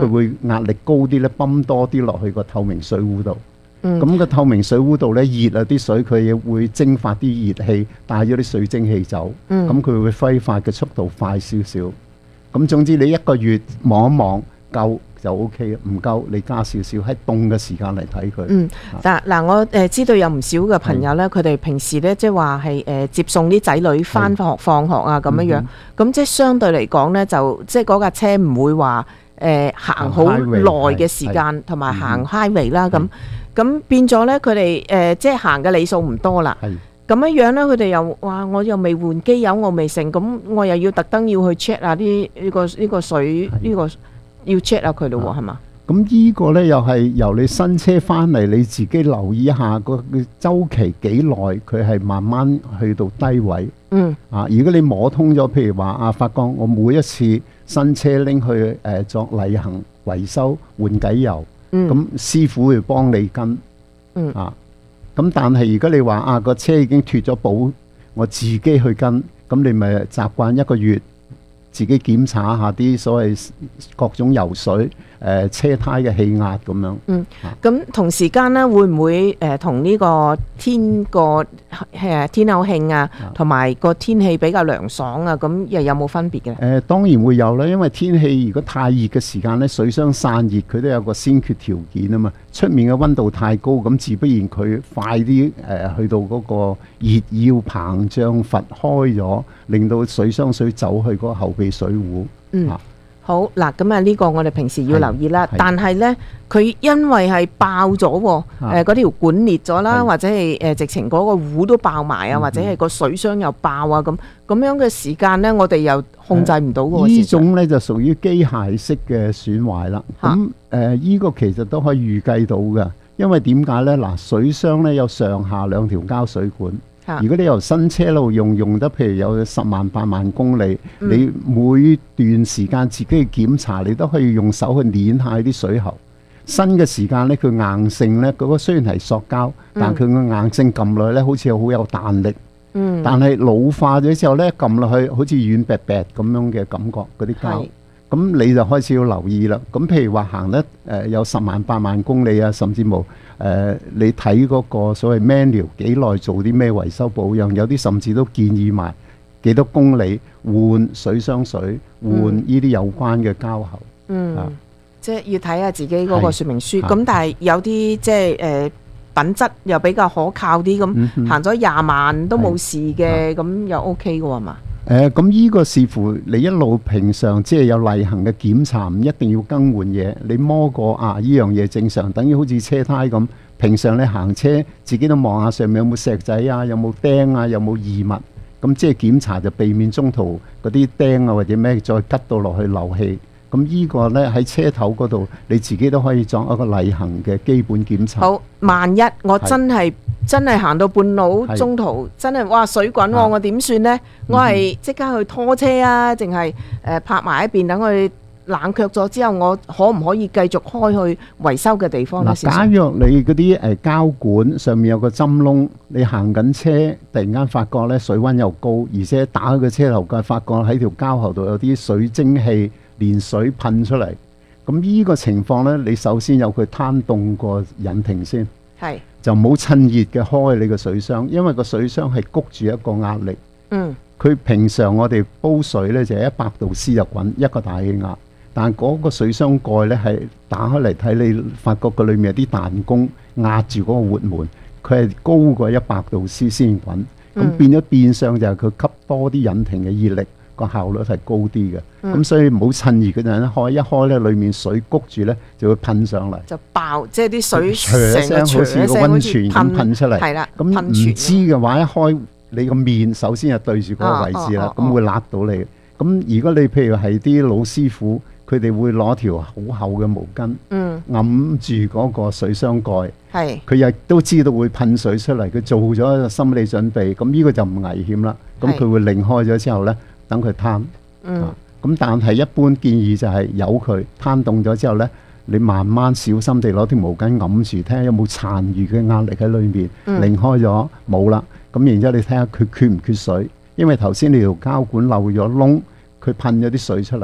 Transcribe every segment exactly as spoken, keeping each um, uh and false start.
佢會壓力高啲咧，泵多啲落去個透明水壺度。咁、 嗯、 個透明水壺度咧熱啊啲水，佢亦會蒸發啲熱氣，帶咗啲水蒸氣走。咁佢、嗯、會揮發嘅速度快少少。咁總之你一個月望一望夠就 O K， 唔夠你加少少，喺凍嘅時間嚟睇佢。 嗯，嗱嗱，我誒知道有唔少嘅朋友咧，佢哋平時咧即係話係誒接送啲仔女翻學放學啊咁樣樣，咁即係相對嚟講咧，就即係嗰架車唔會話誒行好耐嘅時間，同埋行 highway 啦咁，咁變咗咧佢哋誒即係行嘅里數唔多啦。咁樣樣咧，佢哋又話我又未換機油，我未成，咁我又要特登要去 check 下啲呢個呢個水呢個。要 check 下佢咯喎，係嘛？ 咁呢個呢，又係由你新車翻嚟，你自己留意一下個週期幾耐，佢係慢慢去到低位。嗯。啊，如果你摸通咗，譬如話啊，發覺我每一次新車拎去誒、呃、作例行維修換機油，咁、嗯、師傅會幫你跟。嗯。啊，咁但係如果你話啊個車已經脫咗保，我自己去跟，咁你咪習慣一個月。自己檢查下啲所謂各種油水，誒、呃、車胎嘅氣壓咁樣。嗯， 咁同時間咧，會唔會誒同呢個天個誒天候慶啊，同埋個天氣比較涼爽啊，咁又有冇分別嘅？誒、 呃、當然會有啦，因為天氣如果太熱嘅時間咧，水箱散熱佢都有個先決條件啊嘛。出面嘅溫度太高，咁自不然佢快啲誒、呃、去到嗰個熱要膨脹閥開咗，令到水箱水走去嗰個後備水壺。 嗯，啊、好嗱，咁啊呢個我哋平時要留意啦。但係呢，佢因為係爆咗，誒嗰條管裂咗啦，或者係誒、呃、直情嗰個壺都爆埋啊，或者係個水箱又爆啊，咁咁樣嘅時間呢，我哋又控制唔到嘅。 呢、呃、種呢就屬於機械式嘅損壞啦。咁誒呢個其實都可以預計到嘅，因為點解呢？嗱，水箱呢有上下兩條膠水管。如果你由新車路用用得，譬如有十萬八萬公里，嗯、你每段時間自己去檢查，你都可以用手去捏下啲水喉。新嘅時間咧，佢硬性咧，嗰、嗰個雖然係塑膠，但佢個硬性撳落去咧，好似好有彈力。嗯。但係老化咗之後咧，撳落去好似軟白白咁樣嘅感覺，嗰啲膠。咁你就開始要留意啦。咁譬如話行得誒、呃、有十萬八萬公里啊，甚至冇誒、呃，你睇嗰個所謂 manual 幾耐做啲咩維修保養，有啲甚至都建議埋幾多公里換水箱水，換呢啲有關嘅膠喉。嗯，啊、 即係要睇下自己嗰個說明書。咁但係有啲即係誒、呃、品質又比較可靠啲，咁、嗯、行咗廿萬都冇事嘅，咁又 OK 嘅喎嘛？ 誒咁呢個視乎你一路平常即係有例行嘅檢查，唔一定要更換嘢。你摸過啊，呢樣嘢正常，等於好似車胎咁。平常你行車自己都望下上面有冇石仔啊，有冇釘啊，有冇異物。咁即係檢查就避免中途嗰啲釘啊或者咩再吉到落去漏氣。咁呢個呢，喺車頭嗰度，你自己都可以作一個例行嘅基本檢查。 好，萬一我真係真係行到半路中途真係哇水滾喎，我點算呢？我係即刻去拖車啊，定係誒泊埋一邊等佢冷卻咗之後，我可唔可以繼續開去維修嘅地方呢？ 假若你嗰啲誒膠管上面有個針窿，你行緊車突然間發覺咧水溫又高，而且打開個車頭蓋發覺喺條膠喉度有啲水蒸氣連水噴出嚟，咁呢個情況呢，你首先有佢攤凍個引擎先，係就唔好趁熱嘅開你個水箱，因為個水箱係谷住一個壓力。嗯，佢平常我哋煲水呢，就係一百度 C 就滾一個大氣壓，但係嗰個水箱蓋呢，係打開嚟睇，你發覺個裏面有啲彈弓壓住嗰個活門，佢係高過一百度 C 先滾，咁、嗯、變咗變相就係佢吸多啲引擎嘅熱力。個效率係高啲嘅，咁、嗯、所以唔好趁熱嗰陣開一開咧，裡面水谷住咧就會噴上嚟，就爆，即係啲水成個好似個溫泉咁噴出嚟。係啦，咁唔知嘅話，一開你個面首先係對住嗰個位置啦，咁、哦哦哦、會辣到你。咁如果你譬如係啲老師傅，佢哋會攞條好厚嘅毛巾，嗯，揞住嗰個水箱蓋，係，佢亦都知道會噴水出嚟，佢做咗一個心理準備，咁呢個就唔危險啦。咁佢會擰開咗之後咧。等佢攤，嗯，咁、啊、但係一般建議就係由佢攤凍咗之後呢，你慢慢小心地攞條毛巾揞住，睇下有冇殘餘嘅壓力喺裏面，擰、嗯、開咗冇啦，咁然之後你睇下佢缺唔缺水，因為頭先你條膠管漏咗窿，佢噴咗啲水出嚟，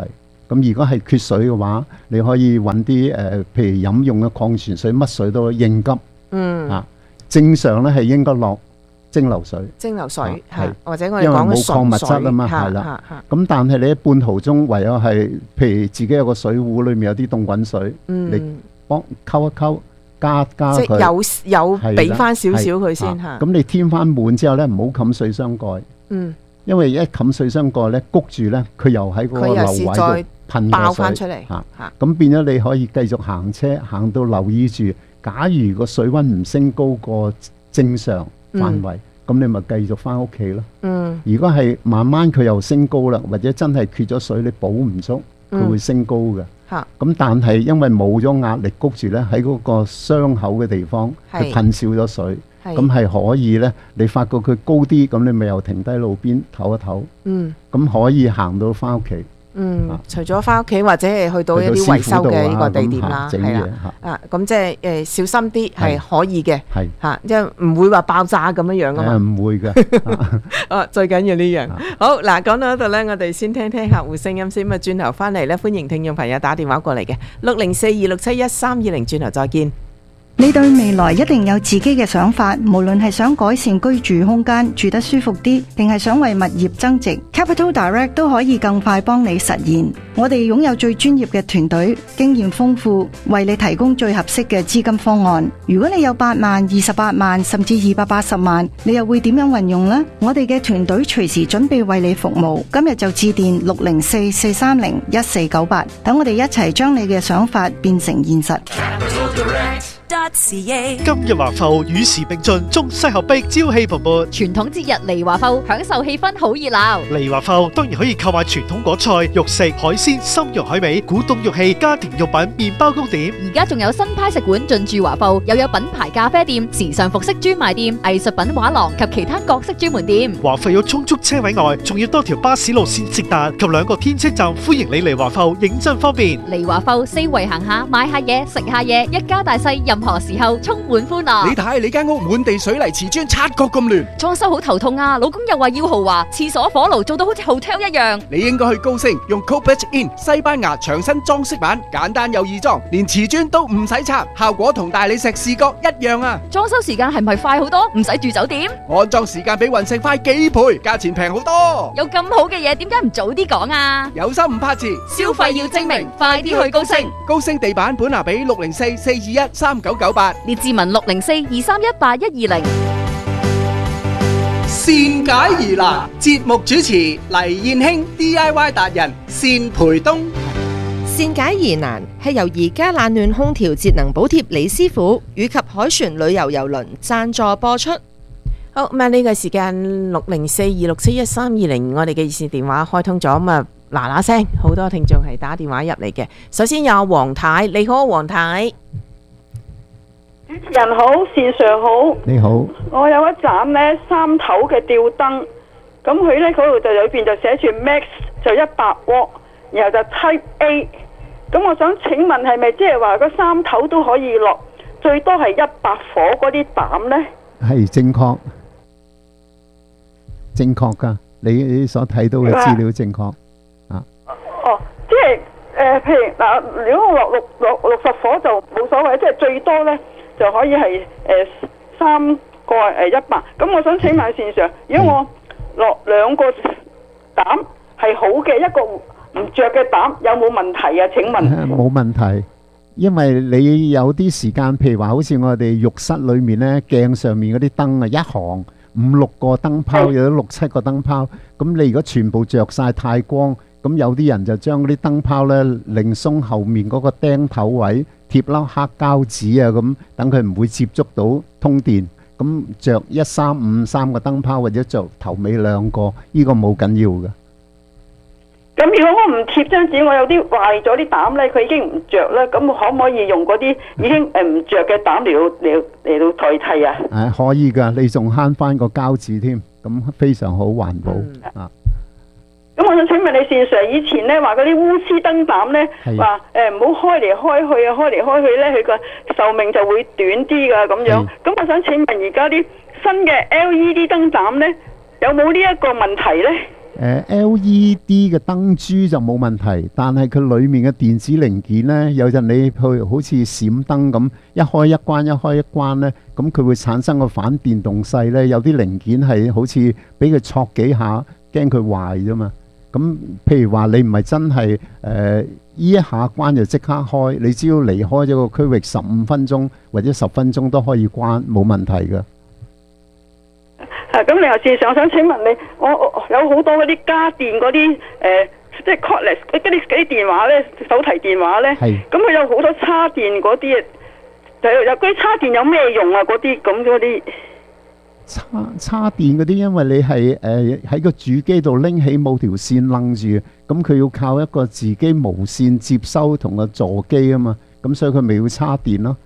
咁如果係缺水嘅話，你可以揾啲誒，譬如飲用嘅礦泉水，乜水都應急。嗯。啊，正常咧係應該落蒸餾水。 蒸餾水係、啊， 或者我哋講嘅純水。 因為冇礦物質啊嘛，係啦。咁但係你喺半途中唯有係，譬如自己有個水壺，裏面有啲凍滾水，嗯、你幫溝一溝。加加佢， 即係有有俾翻少少佢先嚇。 咁你添翻滿之後咧，唔好冚水箱蓋。嗯。因為一冚水箱蓋咧，谷住咧，佢又喺個漏位度噴爆翻出嚟。 嚇嚇。咁變咗你可以繼續行車，行到留意住。假如個水溫唔升高過正常範圍，咁你咪繼續翻屋企咯。嗯。如果係慢慢佢又升高啦，或者真係缺咗水，你補唔足，佢會升高嘅。嚇！咁但係因為冇咗壓力谷住咧，喺嗰個傷口嘅地方係噴少咗水，咁係可以咧。你發覺佢高啲，咁你咪又停低路邊唞一唞。嗯。咁可以行到翻屋企。 嗯。除咗翻屋企或者係去到一啲維修嘅呢個地點啦，係啦。啊，咁即係誒小心啲係可以嘅。係。嚇！即係唔會話爆炸咁樣樣啊嘛。 唔會嘅。 啊，最緊要呢樣。好嗱，講到呢度咧，我哋先聽聽客戶聲音先。咁啊，轉頭翻嚟咧，歡迎聽眾朋友打電話過嚟嘅六零四二六七一三二零，轉頭再見。 你對未來一定有自己嘅想法，無論係想改善居住空間，住得舒服啲，定係想為物業增值， Capital Direct 都可以更快幫你實現。我哋擁有最專業嘅團隊，經驗豐富，為你提供最合適嘅資金方案。如果你有八萬、二十八萬，甚至二百八十萬，你又會點樣運用呢？我哋嘅團隊隨時準備為你服務。今日就致電六零四四三零一四九八，等我哋一齊將你嘅想法變成現實。 今日華埠與時並進，中西合璧，朝氣蓬勃。 傳統節日嚟華埠，享受氣氛好熱鬧。 嚟華埠當然可以購買傳統果菜、肉食、海鮮、參茸海味、古董玉器、家庭用品、麵包糕點。 而家仲有新派食館進駐華埠，又有品牌咖啡店、時尚服飾專賣店、藝術品畫廊及其他各式專門店。 華埠有充足車位外，仲要多條巴士路線直達及兩個天車站，歡迎你嚟華埠，認真方便。 嚟華埠四圍行下，買下嘢，食下嘢，一家大細任何時候充滿歡樂。 你睇你間屋滿地水泥瓷磚，察覺咁亂， 裝修好頭痛啊！老公又話要豪華，廁所火爐做到好似 hotel 一樣。 你應該去高升，用 Cobalt In 西班牙牆身裝飾板，簡單又易裝，連瓷磚都唔使拆，效果同大理石視覺一樣啊！ 裝修時間係咪快好多？唔使住酒店？ 安裝時間比雲石快幾倍，價錢平好多。 有咁好嘅嘢，點解唔早啲講啊？ 有心唔怕遲， 消費要精明，快啲去高升。 高升地板本拿比六零四四二一三九九八， 列志文六零四二三一八一二零。 善解疑難，節目主持黎燕卿 D I Y 達人單培東。 善解疑難係由而家冷暖空調節能補貼李師傅以及海船旅遊郵輪贊助播出。 好，咁啊呢個時間六零四二六七一三二零，我哋嘅熱線電話開通咗，咁啊嗱嗱聲，好多聽眾係打電話入嚟嘅。首先有黃太，你好，黃太。 主持人好，線上好， 你好。 我有一盞呢三頭嘅吊燈，咁佢呢嗰度就裏邊就寫住 Max 就一百瓦，然後就 Type A。咁我想請問係咪即係話嗰三頭都可以落，最多係一百火嗰啲膽呢？ 係正確，正確噶，你你所睇到嘅資料正確啊。 哦，即係誒，譬如嗱，如果我落六六六十火就冇所謂，即係最多呢。就可以係誒三個誒一百，咁我想請問線上，如果我落兩個膽係好嘅，一個唔着嘅膽有冇問題啊？請問冇問題，因為你有啲時間，譬如話好似我哋浴室裏面咧，鏡上面嗰啲燈啊，一行五六個燈泡，有啲六七個燈泡，咁你如果全部着晒太光，咁有啲人就將嗰啲燈泡咧擰鬆後面嗰個釘頭位。貼粒黑膠紙啊，咁等佢唔會接觸到通電。咁着一三五三個燈泡，或者着頭尾兩個，呢個冇緊要嘅。 咁如果我唔貼張紙，我有啲壞咗啲膽咧，佢已經唔着啦。咁可唔可以用嗰啲已經誒唔着嘅膽嚟到嚟嚟到代替啊？ 誒，可以噶，你仲慳翻個膠紙添，咁非常好環保啊。 咁我想請問你線上以前咧話嗰啲鎢絲燈膽咧，話誒唔好開嚟開去啊，開嚟開去咧佢個壽命就會短啲噶咁樣。咁我想請問而家啲新嘅 L E D 燈膽咧，有冇呢一個問題咧？ 誒 L E D 嘅燈珠就冇問題，但係佢裡面嘅電子零件呢，有陣你去好似閃燈咁，一開一關一開一關呢，咁佢會產生個反電動勢呢，有啲零件係好似俾佢挫幾下，驚佢壞啫嘛。咁譬如話你唔係真係誒呢一下關就即刻開，你只要離開咗個區域十五分鐘或者十分鐘都可以關，冇問題㗎。 咁另外事實上，我想請問你，我我有好多嗰啲家電嗰啲誒，即係 cordless 嗰啲嗰啲電話咧，手提電話咧，咁佢有好多叉電嗰啲，就有嗰啲叉電有咩用啊？嗰啲咁嗰啲叉叉電嗰啲，因為你係誒喺個主機度拎起冇條線楞住，咁佢要靠一個自己無線接收同個座機啊嘛，咁所以佢咪要叉電咯。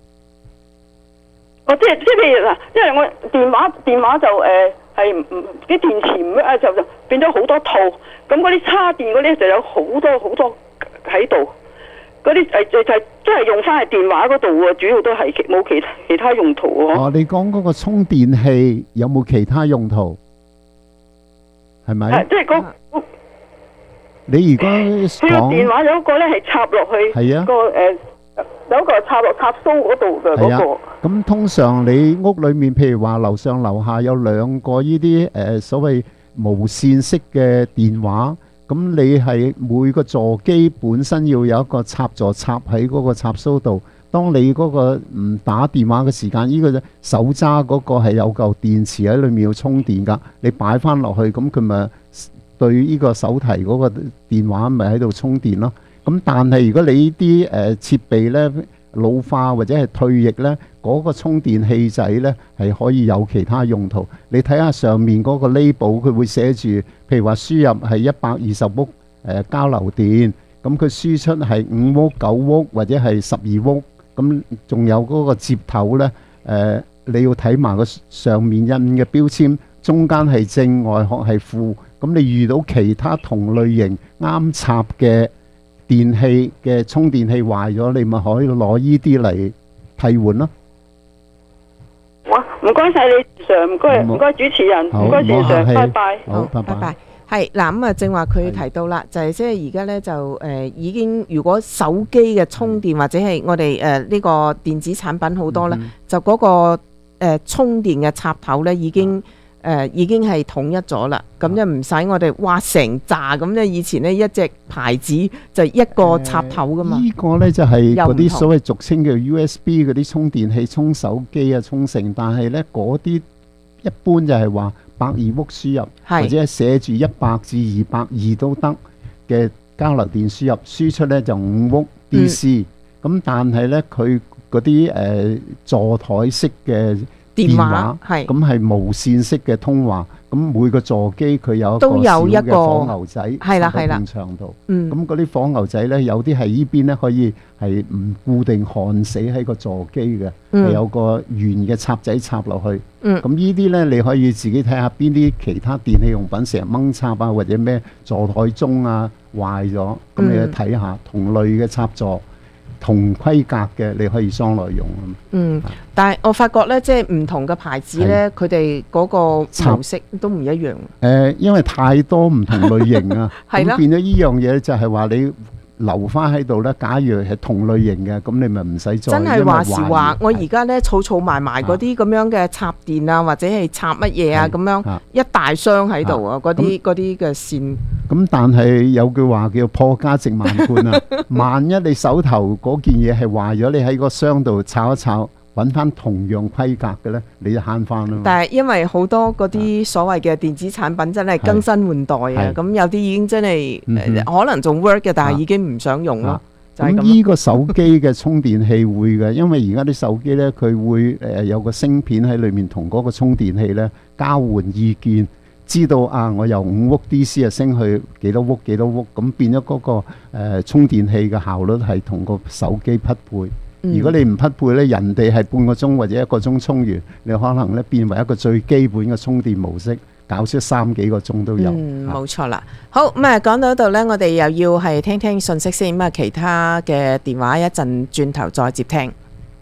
哦，即係即係譬如嗱，因為我電話電話就誒係唔啲電池唔啊就就變咗好多套，咁嗰啲叉電嗰啲就有好多好多喺度，嗰啲誒就就係即係用翻喺電話嗰度喎，主要都係冇其他其他用途喎。 哦，你講嗰個充電器有冇其他用途？係咪？ 係即係嗰你而家講佢個電話有一個咧係插落去， 係啊， 個誒有一個插落插蘇嗰度嘅嗰個。 咁通常你屋裏面，譬如話樓上樓下有兩個呢啲誒所謂無線式嘅電話，咁你係每個座機本身要有一個插座插喺嗰個插蘇度。當你嗰個唔打電話嘅時間，呢個手揸嗰個係有嚿電池喺裏面要充電㗎，你擺翻落去，咁佢咪對呢個手提嗰個電話咪喺度充電咯。咁但係如果你呢啲誒設備呢老化或者係退役呢，嗰個充電器仔呢係可以有其他用途。你睇下上面嗰個 label，佢會寫住，譬如話輸入係一百二十伏誒交流電，咁佢輸出係五伏、九伏或者係十二伏，咁仲有嗰個接頭呢，誒你要睇埋個上面印嘅標籤，中間係正，外殼係負。咁你遇到其他同類型啱插嘅電器嘅充電器壞咗，你咪可以攞依啲嚟替換咯。 哇！唔該晒你 Sir， 唔該唔該主持人，唔該 Sir， 拜拜。 好，拜拜。 係嗱，咁啊，正話佢提到啦，就係即係而家咧就誒、呃、已經，如果手機嘅充電或者係我哋誒呢個電子產品好多咧，嗯、就嗰、那個、呃、充電嘅插頭咧已經。誒、呃、已經係統一咗啦，咁就唔使我哋哇成扎咁咧。以前呢，一隻牌子就一個插頭噶嘛。呢、呃這個呢，就係嗰啲所謂俗稱嘅 U S B 嗰啲充電器，充手機啊、充成。但係呢，嗰啲一般就係話百二伏輸入，或者係寫住一百至二百二都得嘅交流電輸入，輸出呢就五伏 D C。咁、嗯、但係呢，佢嗰啲誒座台式嘅電話係咁係無線式嘅通話，咁每個座機佢有一個小嘅火牛仔，係啦係啦，長度。嗯，咁嗰啲火牛仔咧，有啲係依邊咧可以係唔固定焊死喺個座機嘅，係、嗯、有個圓嘅插仔插落去。嗯，咁呢啲咧你可以自己睇下邊啲其他電器用品成日掹插啊，或者咩座台鐘啊壞咗，咁、嗯、你去睇下同類嘅插座。同規格嘅你可以裝來用啊。 嗯，但係我發覺咧，即係唔同嘅牌子咧，佢哋嗰個模式都唔一樣。誒、 呃，因為太多唔同類型啊，咁變咗呢樣嘢就係話你留翻喺度咧。假如係同類型嘅，咁你咪唔使再。真係話時話，我而家咧儲儲埋埋嗰啲咁樣嘅插電啊，或者係插乜嘢啊，咁樣一大箱喺度啊，嗰啲嗰啲嘅線。咁但係有句話叫破家值萬貫啊！萬一你手頭嗰件嘢係壞咗，你喺個箱度炒一炒，揾翻同樣規格嘅咧，你就慳翻咯。 但係因為好多嗰啲所謂嘅電子產品真係更新換代啊，咁有啲已經真係、嗯、可能仲 work 嘅，但係已經唔想用咯。咁呢個手機嘅充電器會嘅，因為而家啲手機咧，佢會誒有個芯片喺裏面同嗰個充電器咧交換意見。知道啊，我由五伏 D C 啊升去幾多伏幾多伏，咁變咗嗰、那個、呃、充電器嘅效率係同個手機匹配。嗯、如果你唔匹配咧，人哋係半個鐘或者一個鐘充完，你可能咧變為一個最基本嘅充電模式，搞出三幾個鐘都有。 嗯，冇錯啦。好，咁啊講到度咧，我哋又要係聽聽信息先。咁啊，其他嘅電話一陣轉頭再接聽。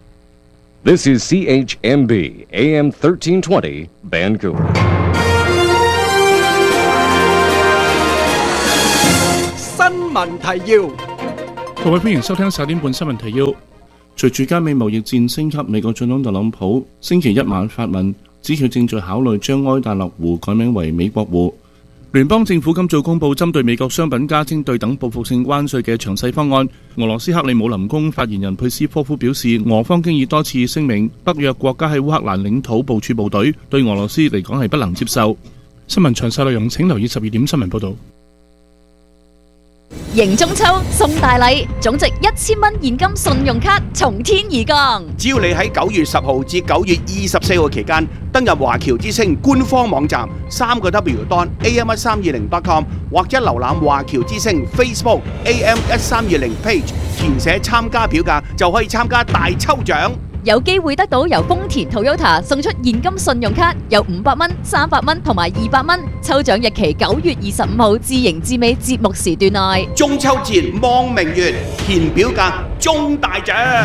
This is C H M B A M thirteen twenty Vancouver。 聞提要。 各位歡迎收聽十點半新聞提要。隨住加美貿易戰升級，美國總統特朗普星期一晚發文，指佢正在考慮將埃達勒湖改名為美國湖。聯邦政府今早公佈針對美國商品加徵對等報復性關稅嘅詳細方案。俄羅斯克里姆林宮發言人佩斯科夫表示，俄方經已多次聲明北約國家喺烏克蘭領土部署部隊，對俄羅斯嚟講係不能接受。新聞詳細內容請留意十二點新聞報導。 迎中秋送大禮，總值一千蚊現金信用卡從天而降。 只要你喺九月十號至九月二十四號期間登入華僑之星官方網站三個 W dot A M 一三二零 dot com 或者瀏覽華僑之星 Facebook A M 一三二零 page， 填寫參加表格就可以參加大抽獎。 有機會得到由豐田 Toyota 送出現金信用卡，有五百蚊、三百蚊同埋二百蚊。抽獎日期九月二十五號至迎至尾節目時段內。 中秋節望明月，填表格中大獎。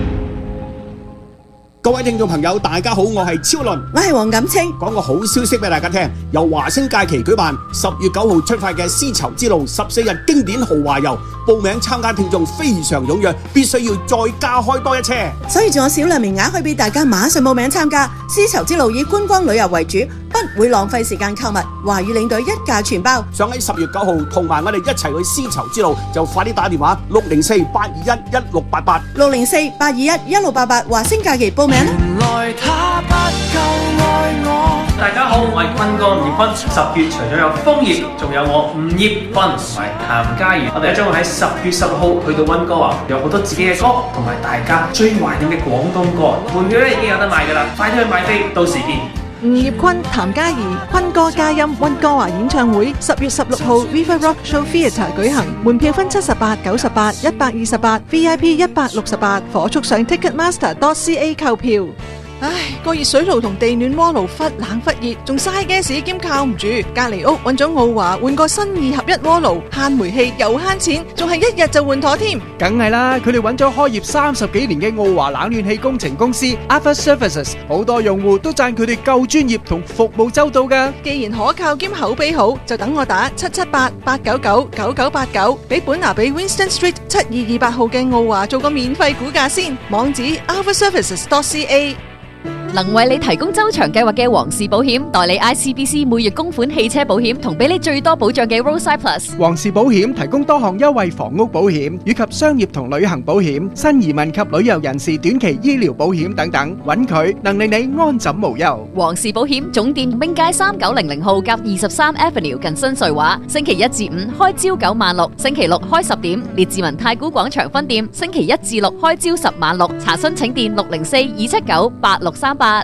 各位聽眾朋友，大家好，我係超倫， 我係黃錦清， 講個好消息俾大家聽，由華星假期舉辦十月九號出發嘅絲綢之路十四日經典豪華遊，報名參加聽眾非常踴躍，必須要再加開多一車， 所以仲有少量名額可以俾大家馬上報名參加。絲綢之路以觀光旅遊為主，不會浪費時間購物，華語領隊一價全包。 想喺十月九號同埋我哋一齊去絲綢之路，就快啲打電話六零四八二一一六八八六零四八二一一六八八華星假期報名。 原來他不夠愛我。大家好，我係坤哥吳業坤。十月除咗有楓葉，仲有我吳業坤同埋譚嘉儀。我哋將會喺十月十六號去到溫哥華，有好多自己嘅歌同埋大家最懷念嘅廣東歌。門票咧已經有得賣㗎啦，快啲去買飛，到時見。 吳業坤、譚嘉儀、坤哥嘉音溫哥華演唱會十月十六號 River Rock Show Theatre 舉行，門票分七十八、九十八、一百二十八 ，V I P 一百六十八，火速上 Ticketmaster dot C A 購票。唉，個熱水爐同地暖鍋爐忽冷忽熱，仲嘥 gas 兼靠唔住。隔離屋揾咗奧華換個新二合一鍋爐，慳煤氣又慳錢，仲係一日就換妥添。 梗係啦，佢哋揾咗開業三十幾年嘅奧華冷暖氣工程公司 Alpha Services， 好多用戶都讚佢哋夠專業同服務周到㗎。 既然可靠兼口碑好，就等我打七七八八九九九九八九，俾本拿比 Winston Street 七二二八號嘅奧華做個免費估價先。網址 alpha services dot C A。 能為你提供周長計劃嘅皇氏保險，代理 I C B C 每月供款汽車保險，同俾你最多保障嘅 Roadside Plus。 皇氏保險提供多項優惠房屋保險，以及商業同旅行保險、新移民及旅遊人士短期醫療保險等等，揾佢能令你安枕無憂。 皇氏保險總店兵街三九零零號夾二十三 Avenue 近新瑞華，星期一至五開朝九晚六，星期六開十點。列治文太古廣場分店星期一至六開朝十晚六，查詢請電六零四二七九八六三八。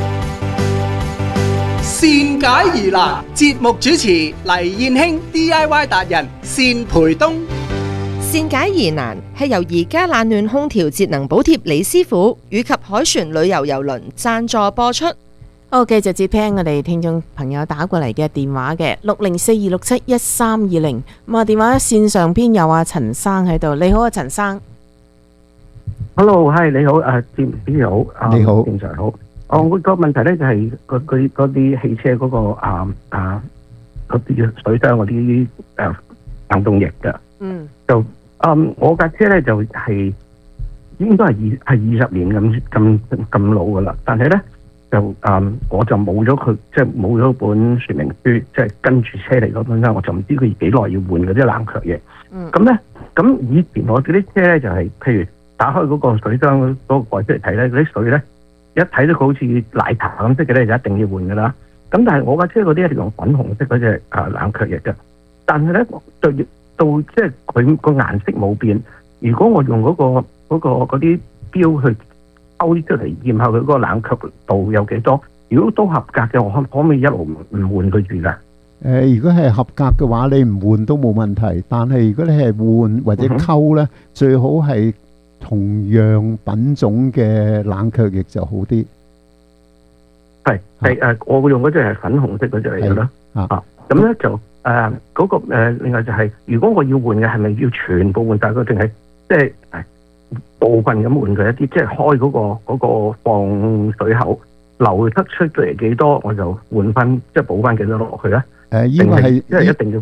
善解疑難，節目主持黎燕卿 D I Y 達人善培東。 善解疑難係由宜家冷暖空調節能補貼李師傅以及凱旋旅遊郵輪贊助播出。 好，繼續接聽我哋聽眾朋友打過嚟嘅電話嘅六零四二六七一三二零。咁啊，電話線上邊有阿陳生喺度。你好啊，陳生。 Hello， 係你好，誒，主持好， 你好， 正常好。哦，我個問題咧就係嗰嗰嗰啲汽車嗰個啊啊嗰啲水箱嗰啲誒冷凍液嘅， 嗯， 就嗯我架車咧就係應該係二係二十年咁咁咁老噶啦，但係咧就嗯我就冇咗佢，即係冇咗本說明書，即係跟住車嚟嗰本身，我就唔知佢幾耐要換嗰啲冷卻液。 嗯， 咁咧咁以前我嗰啲車咧就係譬如打開嗰個水箱嗰個蓋出嚟睇咧，嗰啲水咧。一睇到佢好似奶茶咁色嘅咧，就一定要換噶啦。咁但係我架車嗰啲係用粉紅色嗰隻啊冷卻液嘅，但係咧到到即係佢個顏色冇變。如果我用嗰、嗰個嗰、嗰個嗰啲標去勾出嚟驗下佢嗰個冷卻度有幾多，如果都合格嘅，我可可唔可以一路唔唔換佢住㗎？誒、 呃，如果係合格嘅話，你唔換都冇問題。但係如果你係換或者溝咧，嗯、最好係同樣品種嘅冷卻液就好啲。 係係誒，我用嗰隻係粉紅色嗰隻嚟嘅啦。啊，咁咧就誒嗰、呃嗰個、呃、另外就係、是，如果我要換嘅係咪要全部換晒佢，定係即係部分咁換佢一啲？即係開嗰、嗰個嗰個放水口流得出嚟幾多，我就換翻即係補翻幾多落去咧？ 誒，呢個係因為一定要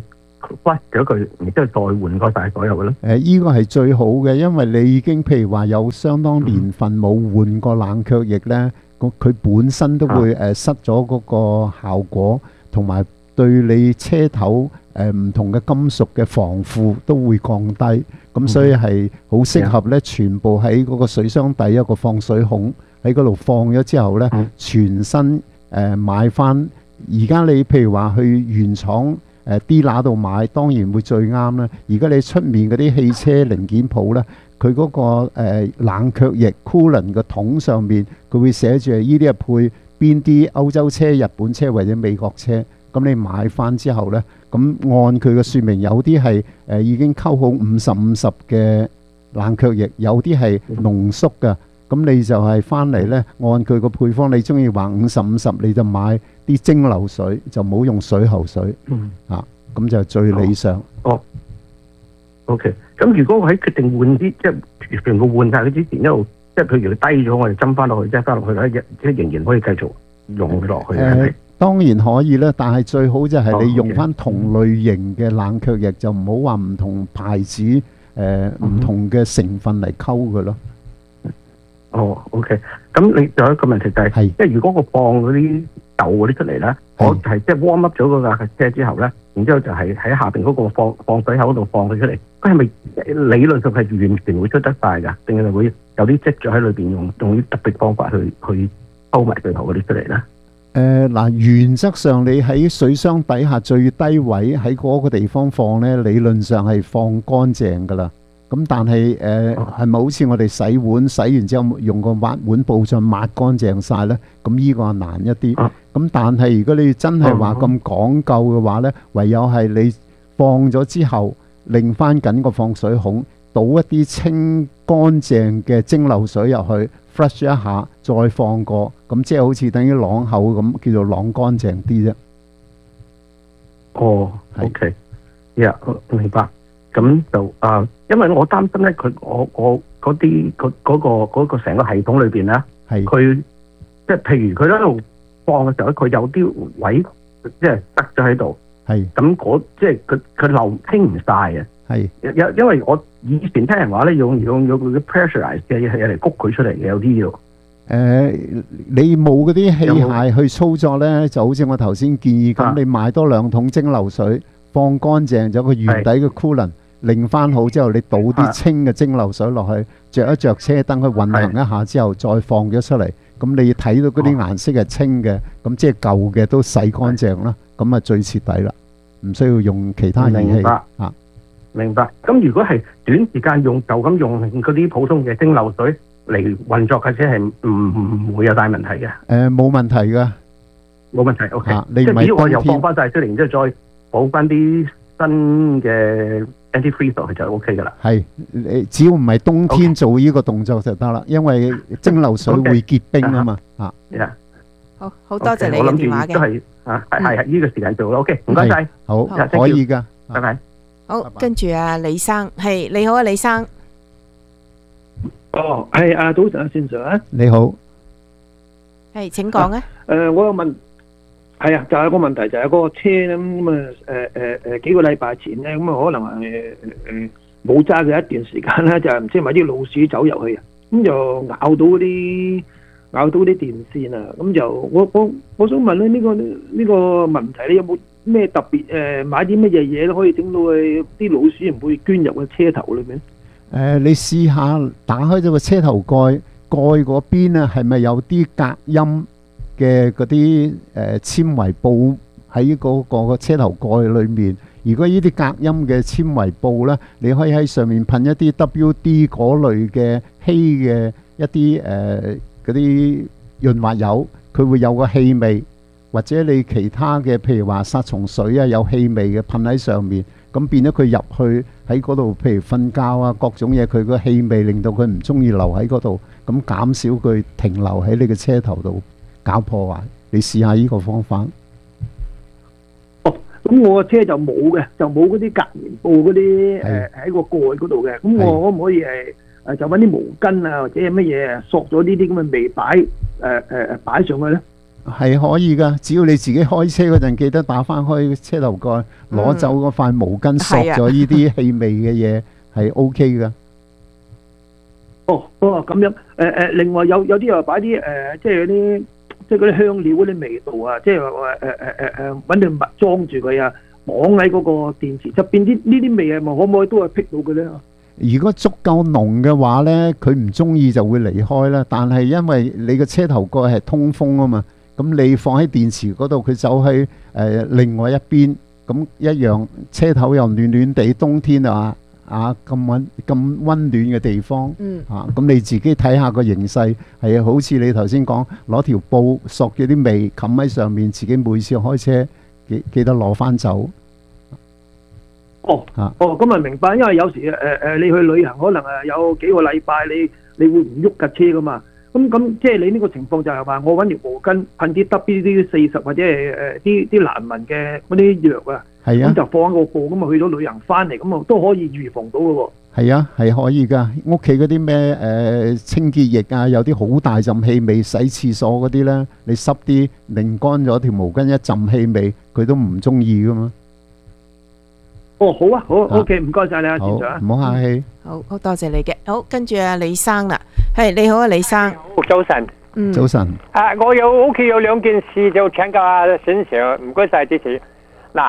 flush 咗佢，然之後再換過晒所有嘅咧？ 誒，依個係最好嘅，因為你已經譬如話有相當年份冇換過冷卻液咧，咁佢本身都會誒失咗嗰個效果，同埋對你車頭誒唔同嘅金屬嘅防腐都會降低。咁所以係好適合咧，全部喺嗰個水箱底一個放水孔喺嗰度放咗之後咧，全身誒買翻。而家你譬如話去原廠誒 dealer 度買，當然會最啱啦。而家你出面嗰啲汽車零件鋪咧，佢嗰個誒冷卻液 coolant 嘅桶上面，佢會寫住呢啲係配邊啲歐洲車、日本車或者美國車。咁你買翻之後咧，咁按佢嘅説明，有啲係誒已經溝好五十五十嘅冷卻液，有啲係濃縮嘅。咁你就係翻嚟咧，按佢個配方，你中意話五十五十，你就買啲蒸餾水，就唔好用水喉水。 嗯。 啊，咁就最理想。 哦。OK。咁如果我喺決定換啲，即係全部換晒佢之前，一路即係譬如佢低咗，我哋斟翻落去，即係翻落去咧，即係仍然可以繼續用落去。 誒，當然可以啦，但係最好就係你用翻同類型嘅冷卻液，就唔好話唔同牌子誒唔同嘅成分嚟溝嘅咯。 哦 ，OK。咁你仲有一個問題就係，即係如果我放嗰啲舊嗰啲出嚟咧，我係即係 warm up 咗嗰架車之後咧，然之後就係喺下邊嗰個放放水口度放佢出嚟，佢係咪理論上係完全會出得晒㗎？定係會有啲積咗喺裏邊，用用啲特別方法去去溝埋最後嗰啲出嚟咧？ 誒嗱，原則上你喺水箱底下最低位喺嗰個地方放咧，理論上係放乾淨㗎啦。咁但係誒係咪好似我哋洗碗洗完之後用個抹碗布再抹乾淨晒咧？咁呢個難一啲。咁但係如果你真係話咁講究嘅話咧，唯有係你放咗之後，擰翻緊個放水孔，倒一啲清乾淨嘅蒸餾水入去 ，flush 一下，再放過，咁即係好似等於啷口咁，叫做啷乾淨啲啫。 哦 ，OK，呀，明白。咁就啊、呃，因為我擔心咧，佢我我嗰啲嗰嗰個嗰個成個系統裏邊咧， 係佢即係譬如佢喺度放嘅時候咧，佢有啲位即係得咗喺度， 係咁嗰即係佢佢漏清唔晒啊， 係因因為我以前聽人話咧，用用用嗰啲 pressurized 嘅嘢嚟谷佢出嚟嘅，有啲要。誒、 呃，你冇嗰啲器械去操作咧，就好似我頭先建議咁，你買多兩桶蒸餾水，放乾淨咗個原底嘅 coolant。擰翻好之後，你倒啲清嘅蒸餾水落去，着一着車燈去運行一下之後，再放咗出嚟。咁你睇到嗰啲顏色係清嘅，咁即係舊嘅都洗乾淨啦。咁啊最徹底啦，唔需要用其他儀器。 明白啊， 明白。咁如果係短時間用就咁用嗰啲普通嘅蒸餾水嚟運作嘅車，係唔唔會有大問題嘅？ 誒，冇問題㗎， 冇問題。O K， 即係只要我又放翻晒出嚟，然之後再補翻啲新嘅 antifreeze 佢就 O K 噶啦。係， 你只要唔係冬天做呢個動作就得啦，因為蒸餾水會結冰啊嘛。啊， 好好多謝你嘅電話嘅。 都係啊，係係呢個時間做 O K，唔該晒。 好，可以噶， 拜拜。 好，跟住啊，李生，係你好啊，李生。 哦，係啊，早晨啊，先生啊， 你好。 係，請講啊。 誒，我有問。係啊，就係、是、個問題就係嗰個車咧咁啊誒誒誒幾個禮拜前咧咁啊可能係誒冇揸嘅一段時間咧，就係唔知係咪啲老鼠走入去啊，咁就咬到嗰啲咬到啲電線啊，咁就我我我想問咧呢、這個呢、這個問題咧有冇咩特別誒、呃、買啲乜嘢嘢咧可以整到誒啲老鼠唔會鑽入個車頭裏面？誒、 呃，你試下打開咗個車頭蓋，蓋嗰邊啊係咪有啲隔音嘅嗰啲誒纖維布喺嗰個車頭蓋裏面？如果呢啲隔音嘅纖維布咧，你可以喺上面噴一啲 W D 嗰類嘅稀嘅一啲誒嗰啲潤滑油，佢會有個氣味，或者你其他嘅譬如話殺蟲水啊有氣味嘅噴喺上面，咁變咗佢入去喺嗰度，譬如瞓覺啊各種嘢，佢個氣味令到佢唔中意留喺嗰度，咁減少佢停留喺你嘅車頭度搞破壞。你試下呢個方法。 哦，咁我個車就冇嘅，就冇嗰啲隔棉布嗰啲誒喺個蓋嗰度嘅。咁我可唔可以誒誒就揾啲毛巾啊或者係乜嘢索咗呢啲咁嘅味擺誒誒誒擺上去咧？ 係可以噶，只要你自己開車嗰陣記得打翻開車頭蓋，攞走嗰塊毛巾索咗呢啲氣味嘅嘢，係 O K 噶。 哦，哦咁樣，誒、呃、誒，另外有有啲又擺啲誒，即係嗰啲即係嗰啲香料嗰啲味道啊，即係話誒誒誒誒揾條襪裝住佢啊，綁喺嗰個電池側邊，啲呢啲味係咪可唔可以都係辟到嘅咧？ 如果足夠濃嘅話呢，佢唔中意就會離開啦。但係因為你個車頭蓋係通風啊嘛，咁你放喺電池嗰度，佢走去誒、呃、另外一邊，咁一樣車頭又暖暖地，冬天啊啊咁溫咁溫暖嘅地方， 嗯啊咁你自己睇下個形勢，係好似你頭先講攞條布索咗啲味冚喺上面，自己每次開車記記得攞翻走。 哦，哦，咁啊明白，因為有時誒誒、呃、你去旅行可能誒有幾個禮拜，你你會唔喐架車噶嘛？咁咁即係你呢個情況就係話，我揾條毛巾噴啲 W D 四十或者係誒啲啲難聞嘅嗰啲藥啊， 係啊， 咁就放喺個布，咁啊去咗旅行翻嚟，咁啊都可以預防到嘅喎。 係啊，係可以噶。屋企嗰啲咩誒清潔液啊，有啲好大陣氣味，洗廁所嗰啲咧，你濕啲擰乾咗條毛巾一陣氣味，佢都唔中意噶嘛。 哦，好啊，好 ，OK， 唔該晒你啊，船長。 唔好客氣。 好，好多謝你嘅。好，跟住啊，李生啦，係你好啊，李生。 早晨。 嗯。 早晨。 啊，我有屋企有兩件事就請教下沈 Sir，唔該晒支持。嗱，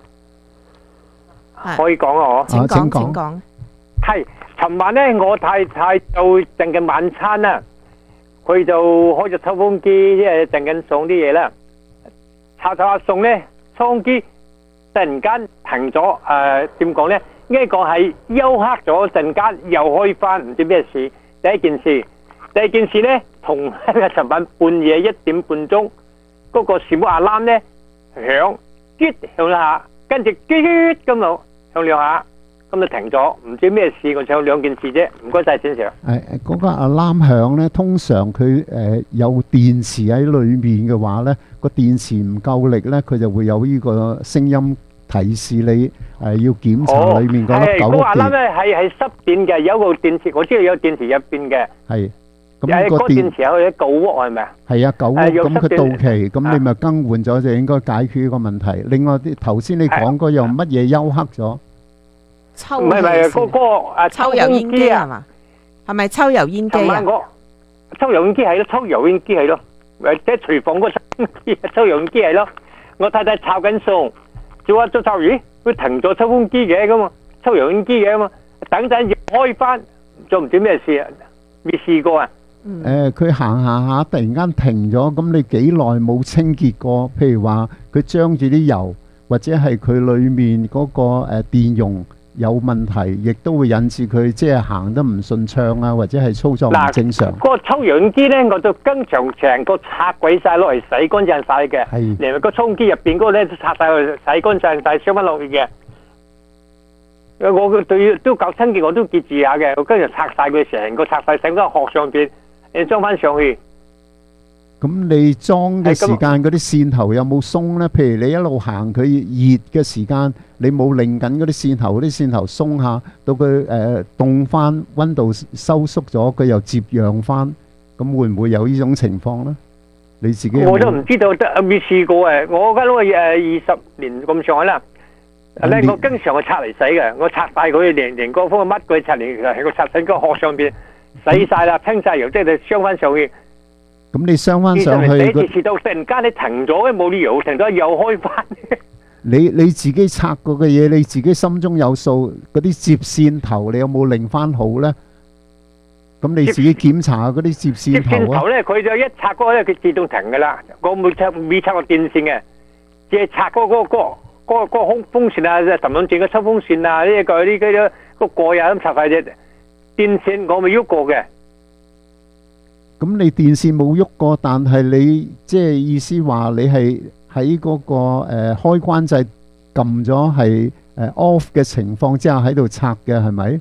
可以講啊，我。 請講，請講。 係，尋晚咧，我太太就整緊晚餐啦，佢就開咗抽風機，即係整緊餸啲嘢啦。炒炒下餸咧，抽風機突然間停咗，誒點講咧？應該講係休克咗陣間，又開翻，唔知咩事。第一件事，第二件事咧，同尋晚半夜一點半鐘，嗰個小阿籃咧響，擊響啦下，跟住擊咁就響兩下。咁就停咗，唔知咩事，我唱兩件事啫。唔該晒，先生。 誒誒，嗰個 alarm 響咧，通常佢誒有電池喺裏面嘅話咧，個電池唔夠力咧，佢就會有呢個聲音提示你誒要檢查裏面嗰粒九伏電。係，嗰個 alarm 咧係係濕電嘅，有個電池，我知道有電池入邊嘅。 係。 咁個電池有一九伏係咪啊？ 係啊，九伏，咁佢到期，咁你咪更換咗就應該解決呢個問題。另外啲頭先你講嗰樣乜嘢休克咗？ 抽唔係唔係嗰個誒抽油煙機係嘛？係咪抽油煙機啊？ 我抽油煙機係咯，抽油煙機係咯，或者廚房嗰個抽油煙機，抽油煙機係咯。我太太炒緊餸，做下做炒魚，佢停咗抽風機嘅咁啊，抽油煙機嘅嘛，等陣要開翻，做唔知咩事啊？未試過啊？ 誒，佢行下下突然間停咗，咁你幾耐冇清潔過？譬如話佢將住啲油，或者係佢裡面嗰個誒電容有問題，亦都會引致佢即係行得唔順暢啊，或者係操作唔正常。 嗰個抽油煙機咧，我就經常成個拆鬼晒落嚟洗乾淨晒嘅。係，連個沖機入邊嗰個咧都拆晒去洗乾淨晒，上翻落去嘅。我個對都搞清潔，我都記住下嘅。我跟住拆晒佢，成個拆晒，整個殼上邊，誒裝翻上去。 咁你裝嘅時間嗰啲線頭有冇鬆呢？譬如你一路行佢熱嘅時間，你冇擰緊嗰啲線頭，嗰啲線頭鬆下，到佢誒凍翻，溫度收縮咗，佢又接壤翻，咁會唔會有呢種情況呢？你自己有冇？ 我都唔知道，得未試過誒。我間屋誒二十年咁上下啦，咧我經常去拆嚟洗嘅，我拆晒佢連連個風乜鬼拆嚟，喺個拆喺個殼上邊洗晒啦，清晒油，即係鑲翻上去。咁你鑲翻上去， 第一次試到突然間你停咗，冇理由停咗又開翻。 你你自己拆過嘅嘢，你自己心中有數。嗰啲接線頭，你有冇擰翻好咧？咁你自己檢查下嗰啲接線頭啊。接線頭咧，佢就一拆嗰個咧，佢自動停噶啦。我冇拆未拆過電線嘅，只係拆嗰嗰個嗰個嗰個空風扇啊，沉兩轉嘅抽風扇啊，呢個呢個個蓋啊咁拆晒啫。電線我未喐過嘅。 咁你電線冇喐過，但係你即係意思話你係喺嗰個誒開關掣撳咗係誒 off 嘅情況之下喺度拆嘅係咪？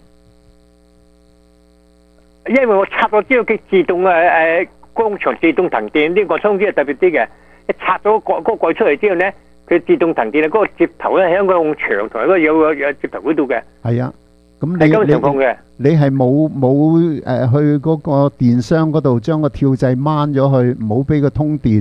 因為我拆咗之後佢自動誒誒工場自動停電，呢個充機係特別啲嘅。一拆咗個嗰個蓋出嚟之後咧，佢自動停電啊！嗰個接頭咧喺個牆同埋嗰個有個有接頭嗰度嘅。係啊。咁你你你係冇冇誒去嗰個電箱嗰度將個跳掣掹咗去，唔好俾佢通電，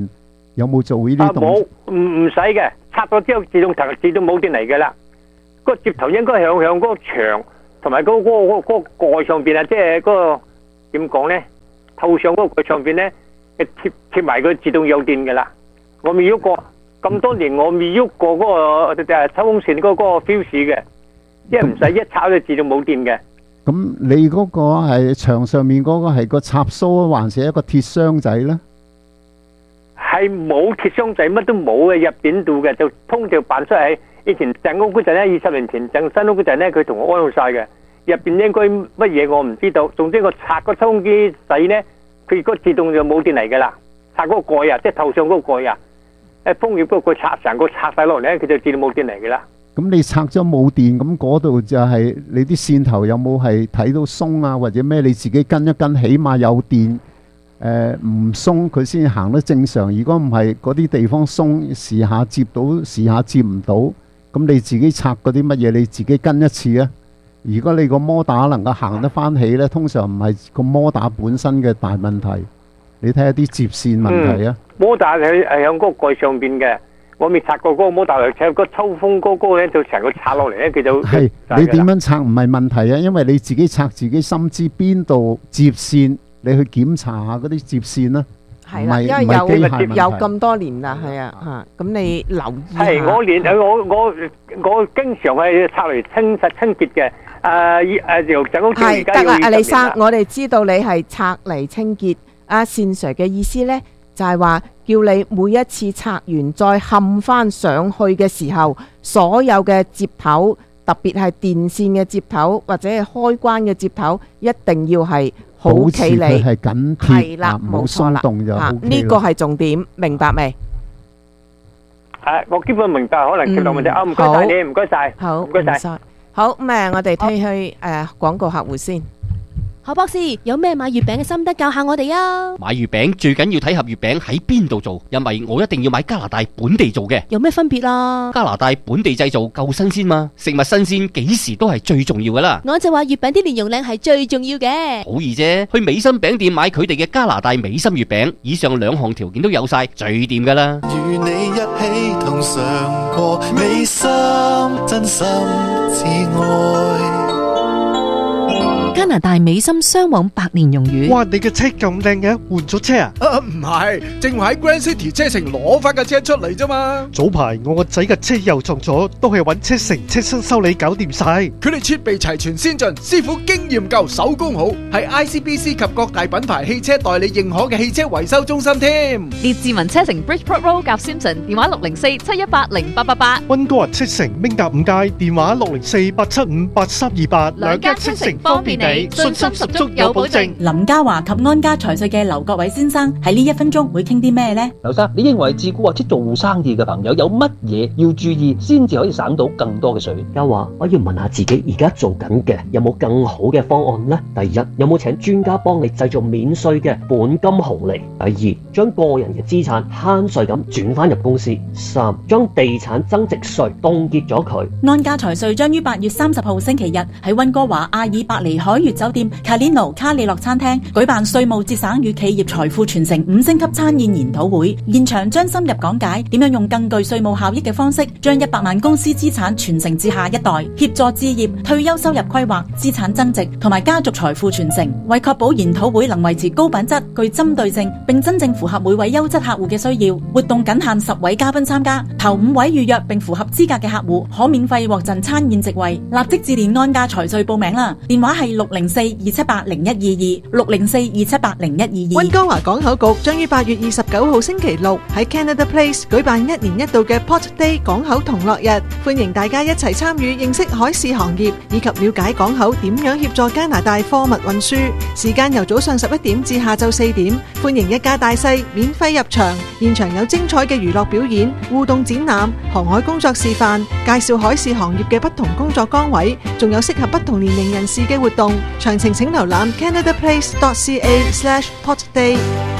有冇做呢啲動作？ 冇，唔唔使嘅，拆咗之後自動自動冇電嚟嘅啦。個接頭應該向向嗰個牆同埋嗰嗰嗰嗰個蓋上邊啊，即係嗰個點講咧？套上嗰個蓋上邊咧，貼貼埋佢自動有電嘅啦。我未喐過，咁多年我未喐過嗰個誒抽風扇嗰嗰個 fuse 嘅，即係唔使一拆就自動冇電嘅。 咁你嗰個係牆上面嗰個係個插蘇，還是一個鐵箱仔咧？ 係冇鐵箱仔，乜都冇嘅，入邊度嘅，就通條扮出嚟。以前整屋嗰陣咧，二十年前整新屋嗰陣咧，佢同我安好晒嘅。入邊應該乜嘢我唔知道。總之我拆個抽風機仔咧，佢個自動就冇電嚟嘅啦。拆嗰個蓋啊，即係頭上嗰個蓋啊，誒風葉嗰個拆成個拆晒落嚟咧，佢就自動冇電嚟嘅啦。 咁你拆咗冇電，咁嗰度就係你啲線頭有冇係睇到鬆啊，或者咩？你自己跟一跟，起碼有電。誒唔鬆佢先行得正常。如果唔係嗰啲地方鬆，時下接到，時下接唔到，咁你自己拆嗰啲乜嘢，你自己跟一次啊。如果你個摩打能夠行得翻起呢，通常唔係個摩打本身嘅大問題，你睇下啲接線問題啊。 嗯、摩打係係響嗰個蓋上邊嘅，我未拆過嗰個摩打嚟，拆個抽風嗰個咧就成個拆落嚟咧，佢就係你點樣拆唔係問題啊，因為你自己拆自己心知邊度接線。你去檢查下嗰啲接線啦， 係啦，因為有有咁多年啦，係啊嚇，咁你留意下。 係我連我我我經常係拆嚟清實清潔嘅。誒誒，由整屋係得啦，阿李生，我哋知道你係拆嚟清潔。阿善 Sir 嘅意思咧，就係話叫你每一次拆完再冚翻上去嘅時候，所有嘅接頭，特別係電線嘅接頭或者係開關嘅接頭，一定要係好企理， 係緊貼， 係啦，冇錯啦，嚇呢個係重點，明白未？ 誒，我基本明白，可能接落問題。啊，唔該曬你，唔該曬， 好， 唔該曬。 好咁誒，我哋推去誒廣告客戶先。 何博士，有咩買月餅嘅心得教下我哋啊？ 買月餅最緊要睇盒月餅喺邊度做，因為我一定要買加拿大本地做嘅。 有咩分別啊？ 加拿大本地製造夠新鮮嘛，食物新鮮幾時都係最重要噶啦。 我就話月餅啲蓮蓉靚係最重要嘅。 好易啫，去美心餅店買佢哋嘅加拿大美心月餅，以上兩項條件都有晒，最掂噶啦。 與你一起同嘗過美心，真心至愛。 加拿大美心雙黃白蓮蓉魚。 哇！你嘅車咁靚嘅，換咗車啊？ 啊，唔係，正話喺 Grand City 車城攞翻架車出嚟啫嘛。 早排我個仔嘅車又撞咗，都係揾車城車身修理搞掂晒。 佢哋設備齊全先進，師傅經驗夠，手工好，係 I C B C 及各大品牌汽車代理認可嘅汽車維修中心添。 列治文車城 Bridgeport Road 夾 Simpson， 電話六零四七一八零八八八。 溫哥華車城明達五街，電話六零四八七五八三二八。 兩間車城方便你，信心十足有保證。 林家華及安家財稅嘅劉國偉先生喺呢一分鐘會傾啲咩呢？ 劉生，你認為自雇或者做生意嘅朋友有乜嘢要注意，先至可以省到更多嘅稅？ 家華，我要問下自己而家做緊嘅有冇更好嘅方案呢？第一，有冇請專家幫你製造免稅嘅本金紅利？第二，將個人嘅資產慳稅咁轉翻入公司。三，將地產增值稅凍結咗佢。 安家財稅將於八月三十號星期日喺溫哥華阿爾伯尼海悅酒店卡列諾卡里諾餐廳舉辦稅務節省與企業財富傳承五星級餐宴研討會，現場將深入講解點樣用更具稅務效益嘅方式，將一百萬公司資產傳承至下一代，協助置業、退休收入規劃、資產增值同埋家族財富傳承。為確保研討會能維持高品質、具針對性，並真正符合每位優質客戶嘅需要，活動僅限十位嘉賓參加，頭五位預約並符合資格嘅客戶可免費獲贈餐宴席位。立即致電安家財稅報名啦，電話係六零四二七八零一二二六零四二七八零一二二。 溫哥華港口局將於八月二十九號星期六喺 Canada Place 舉辦一年一度嘅 Port Day 港口同樂日，歡迎大家一齊參與，認識海事行業以及了解港口點樣協助加拿大貨物運輸。時間由早上十一點至下晝四點，歡迎一家大細免費入場，現場有精彩嘅娛樂表演、互動展覽、航海工作示範，介紹海事行業嘅不同工作崗位，仲有適合不同年齡人士嘅活動。詳情請瀏覽 canadaplace dot c a slash port day。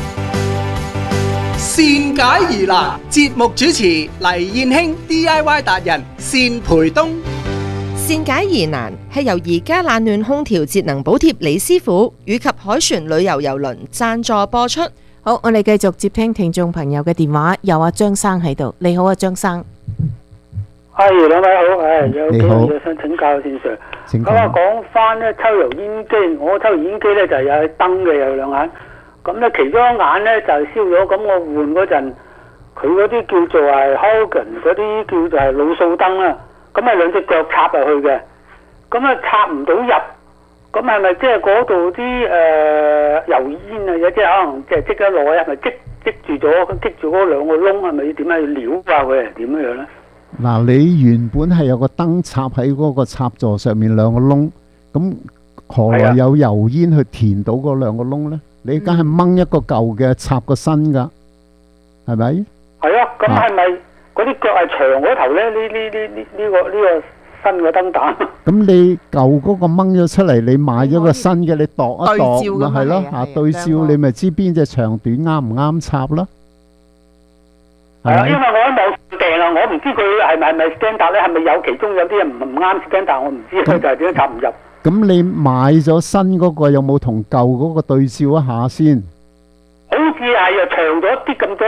善解疑難，節目主持黎燕卿 D I Y 達人善培東。 善解疑難係由而家冷暖空調節能補貼李師傅以及海船旅遊郵輪贊助播出。 好，我哋繼續接聽聽眾朋友嘅電話，有阿張生喺度。你好啊，張生。 係，兩位好，誒有幾你好樣嘢想請教先生。 請咁啊講。 講翻咧抽油煙機，我抽油煙機咧就有燈嘅，有兩眼。咁咧其中一眼咧就係燒咗，咁我換嗰陣，佢嗰啲叫做係 Hogan 嗰啲叫做係鹵素燈啦。咁啊兩隻腳插入去嘅，咁啊插唔到入。咁係咪即係嗰度啲誒油煙啊？有即係可能即係積得耐，係咪積積住咗？積住嗰兩個窿係咪要點樣要撩下佢係點樣樣咧？ 嗱，你原本係有個燈插喺嗰個插座上面兩個窿，咁何來有油煙去填到嗰兩個窿呢？你梗係掹一個舊嘅插個新噶，係咪？ 係啊，咁係咪嗰啲腳係長嗰頭咧？呢呢呢呢呢個呢個新嘅燈膽。 咁你舊嗰個掹咗出嚟，你買咗個新嘅，你度一度咪係咯？嚇對照你咪知邊隻長短啱唔啱插咯。 係啊，因為我喺網上訂啊，我唔知佢係咪係咪 standard 咧，係咪有其中有啲人唔唔啱 standard，我唔知佢就係點樣插唔入。 咁你買咗新嗰個有冇同舊嗰個對照一下先？ 好似係啊，長咗啲咁多。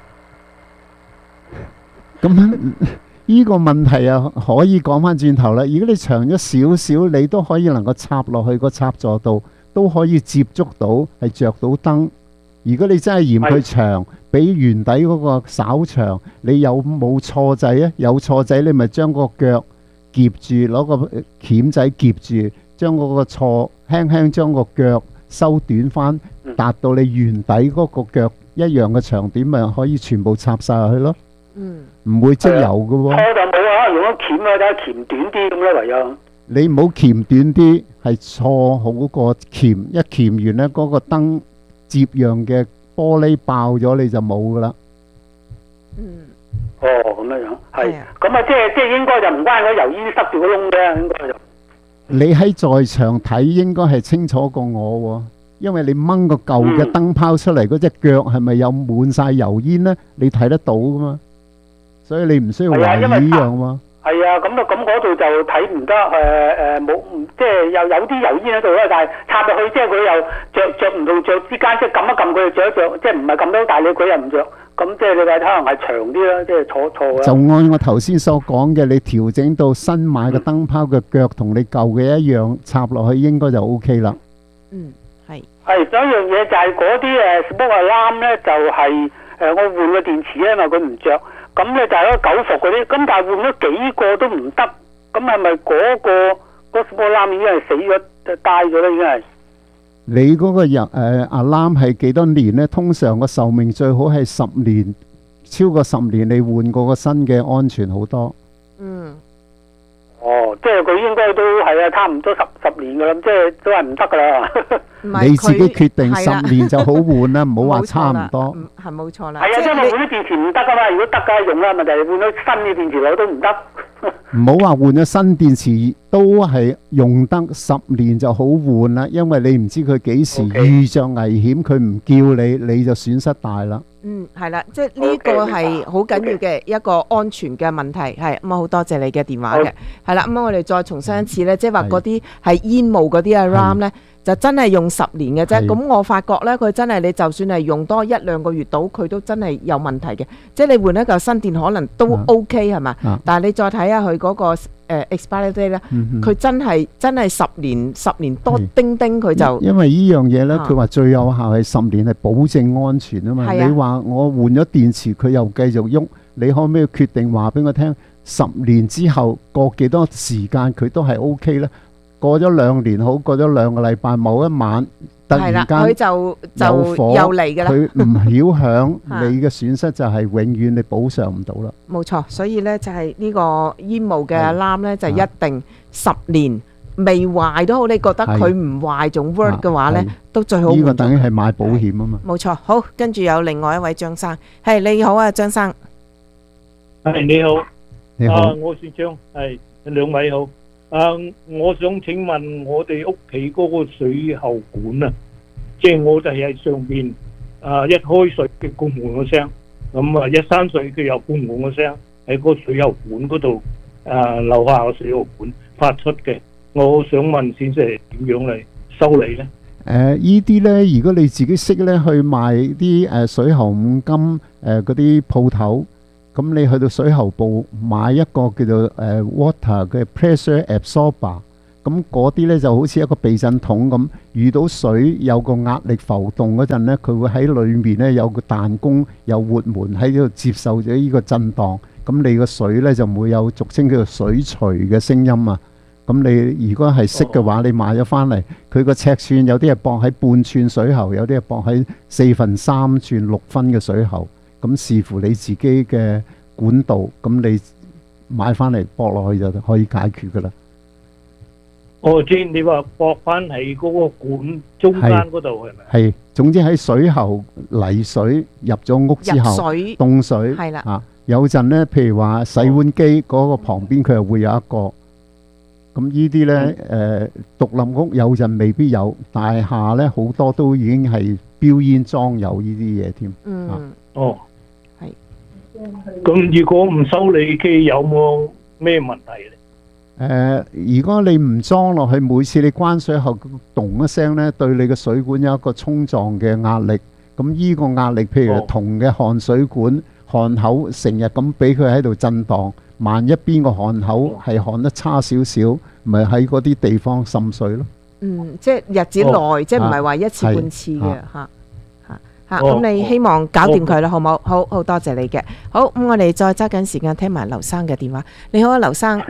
咁呢個問題啊，可以講翻轉頭啦。如果你長咗少少，你都可以能夠插落去個插座度，都可以接觸到係着到燈。如果你真係嫌佢長，比原底嗰個稍長，你有冇錯仔啊？有錯仔，你咪將個腳夾住，攞個鉗仔夾住，將嗰個錯輕輕將個腳收短翻，達到你原底嗰個腳一樣嘅長短，咪可以全部插晒落去咯。 嗯， 唔會積油嘅喎。 錯就冇啊，用咗鉗啊，就鉗短啲咁啦，唯有。 你唔好鉗短啲，係錯好過鉗，一鉗完呢，嗰個燈接樣嘅玻璃爆咗，你就冇噶啦。 哦，咁樣樣係，咁啊，即係即係應該就唔關嗰油煙塞住個窿嘅，應該就。 你喺在場睇應該係清楚過我喎，因為你掹個舊嘅燈泡出嚟，嗰隻腳係咪有滿晒油煙呢？你睇得到噶嘛，所以你唔需要懷疑呢樣喎。 係啊，咁啊，咁嗰度就睇唔得，誒誒冇，即係又有啲油煙喺度啦，但係插入去，即係佢又着着唔同着之間，即係撳一撳佢就着一着，即係唔係撳到大力佢又唔着，咁即係你話可能係長啲啦，即係錯錯啦。 就按我頭先所講嘅，你調整到新買嘅燈泡嘅腳同你舊嘅一樣，插落去應該就 O K 啦。 嗯，係。 係，仲有一樣嘢就係嗰啲誒 smoke alarm 咧，就係誒我換個電池咧，因為佢唔着。咁咧就係嗰九伏嗰啲，咁但係換咗幾個都唔得，咁係咪嗰個嗰 smoke alarm 已經係死咗、die咗咧？已經係。 你嗰個入誒 alarm 係幾多年咧？通常個壽命最好係十年，超過十年你換過個新嘅安全好多。 嗯。哦，即係佢應該都係啊，差唔多十十年噶啦，即係都係唔得噶啦。 你自己決定十年就好換啦，唔好話差唔多。 係冇錯啦。 係啊，因為換啲電池唔得噶嘛，如果得㗎用啦，問題係換咗新嘅電池落都唔得。 唔好話換咗新電池都係用得十年就好換啦，因為你唔知佢幾時遇着危險，佢唔叫你，你就損失大啦。 嗯，係啦，即係呢個係好緊要嘅一個安全嘅問題，係咁啊，好多謝你嘅電話嘅，係啦，咁啊，我哋再重申一次咧，即係話嗰啲係煙霧嗰啲 alarm 咧，就真係用十年嘅啫。咁我發覺咧，佢真係你就算係用多一兩個月到，佢都真係有問題嘅。即係你換一嚿新電可能都 OK 係嘛？但係你再睇下佢嗰個誒 expiry date 咧，佢真係真係十年十年多丁丁佢就。因為呢樣嘢咧，佢話最有效係十年係保證安全啊嘛。你話我換咗電池，佢又繼續喐，你可唔可以決定話俾我聽？十年之後過幾多時間佢都係 OK 咧？過咗兩年好，過咗兩個禮拜，某一晚突然間佢就就又嚟㗎啦。佢唔曉響，你嘅損失就係永遠你補償唔到啦。 冇錯，所以咧就係呢個煙霧嘅 alarm 咧，就一定十年未壞都好。你覺得佢唔壞仲 work 嘅話咧，都最好換。呢個等於係買保險啊嘛。冇錯，好，跟住有另外一位張生，係你好啊，張生。 係你好， 你好， 啊，我姓張，係兩位好。啊，我想請問我哋屋企嗰個水喉管啊，即係我哋喺上邊啊，一開水嘅罐門個聲，咁啊一閂水佢又罐門個聲，喺個水喉管嗰度啊樓下個水喉管發出嘅。我想問先生點樣嚟修理咧？ 誒依啲咧，如果你自己識咧去賣啲誒水喉五金誒嗰啲鋪頭，咁你去到水喉部買一個叫做誒 water 嘅 pressure absorber，咁嗰啲咧就好似一個避震筒咁，遇到水有個壓力浮動嗰陣咧，佢會喺裏面咧有個彈弓有活門喺度接受咗呢個震盪，咁你個水咧就唔會有俗稱叫做水錘嘅聲音啊。咁你如果係識嘅話，你買咗翻嚟，佢個尺寸有啲係駁喺半寸水喉，有啲係駁喺四分三寸六分嘅水喉。咁視乎你自己嘅管道，咁你買翻嚟駁落去就可以解決噶啦。 我知你話駁翻喺嗰個管中間嗰度係咪？ 係，總之喺水喉泥水入咗屋之後， 水凍水係啦啊，有陣咧，譬如話洗碗機嗰個旁邊佢又會有一個。咁呢啲咧，誒獨立屋有陣未必有，大廈咧好多都已經係標煙裝有呢啲嘢添。 嗯， 哦， 係。 咁如果唔修理機有冇咩問題咧？ 誒，如果你唔裝落去，每次你關水後咚一聲咧，對你嘅水管有一個衝撞嘅壓力。咁呢個壓力，譬如銅嘅焊水管焊口，成日咁俾佢喺度震盪。萬一邊個焊口係焊得差少少，咪喺嗰啲地方滲水咯。 嗯，即係日子耐， 哦、 即係唔係話一次半次嘅啊嚇嚇嚇。咁你希望搞掂佢啦，好冇？好好多謝你嘅。好，咁我哋再揸緊時間聽埋劉生嘅電話。你好啊，劉生。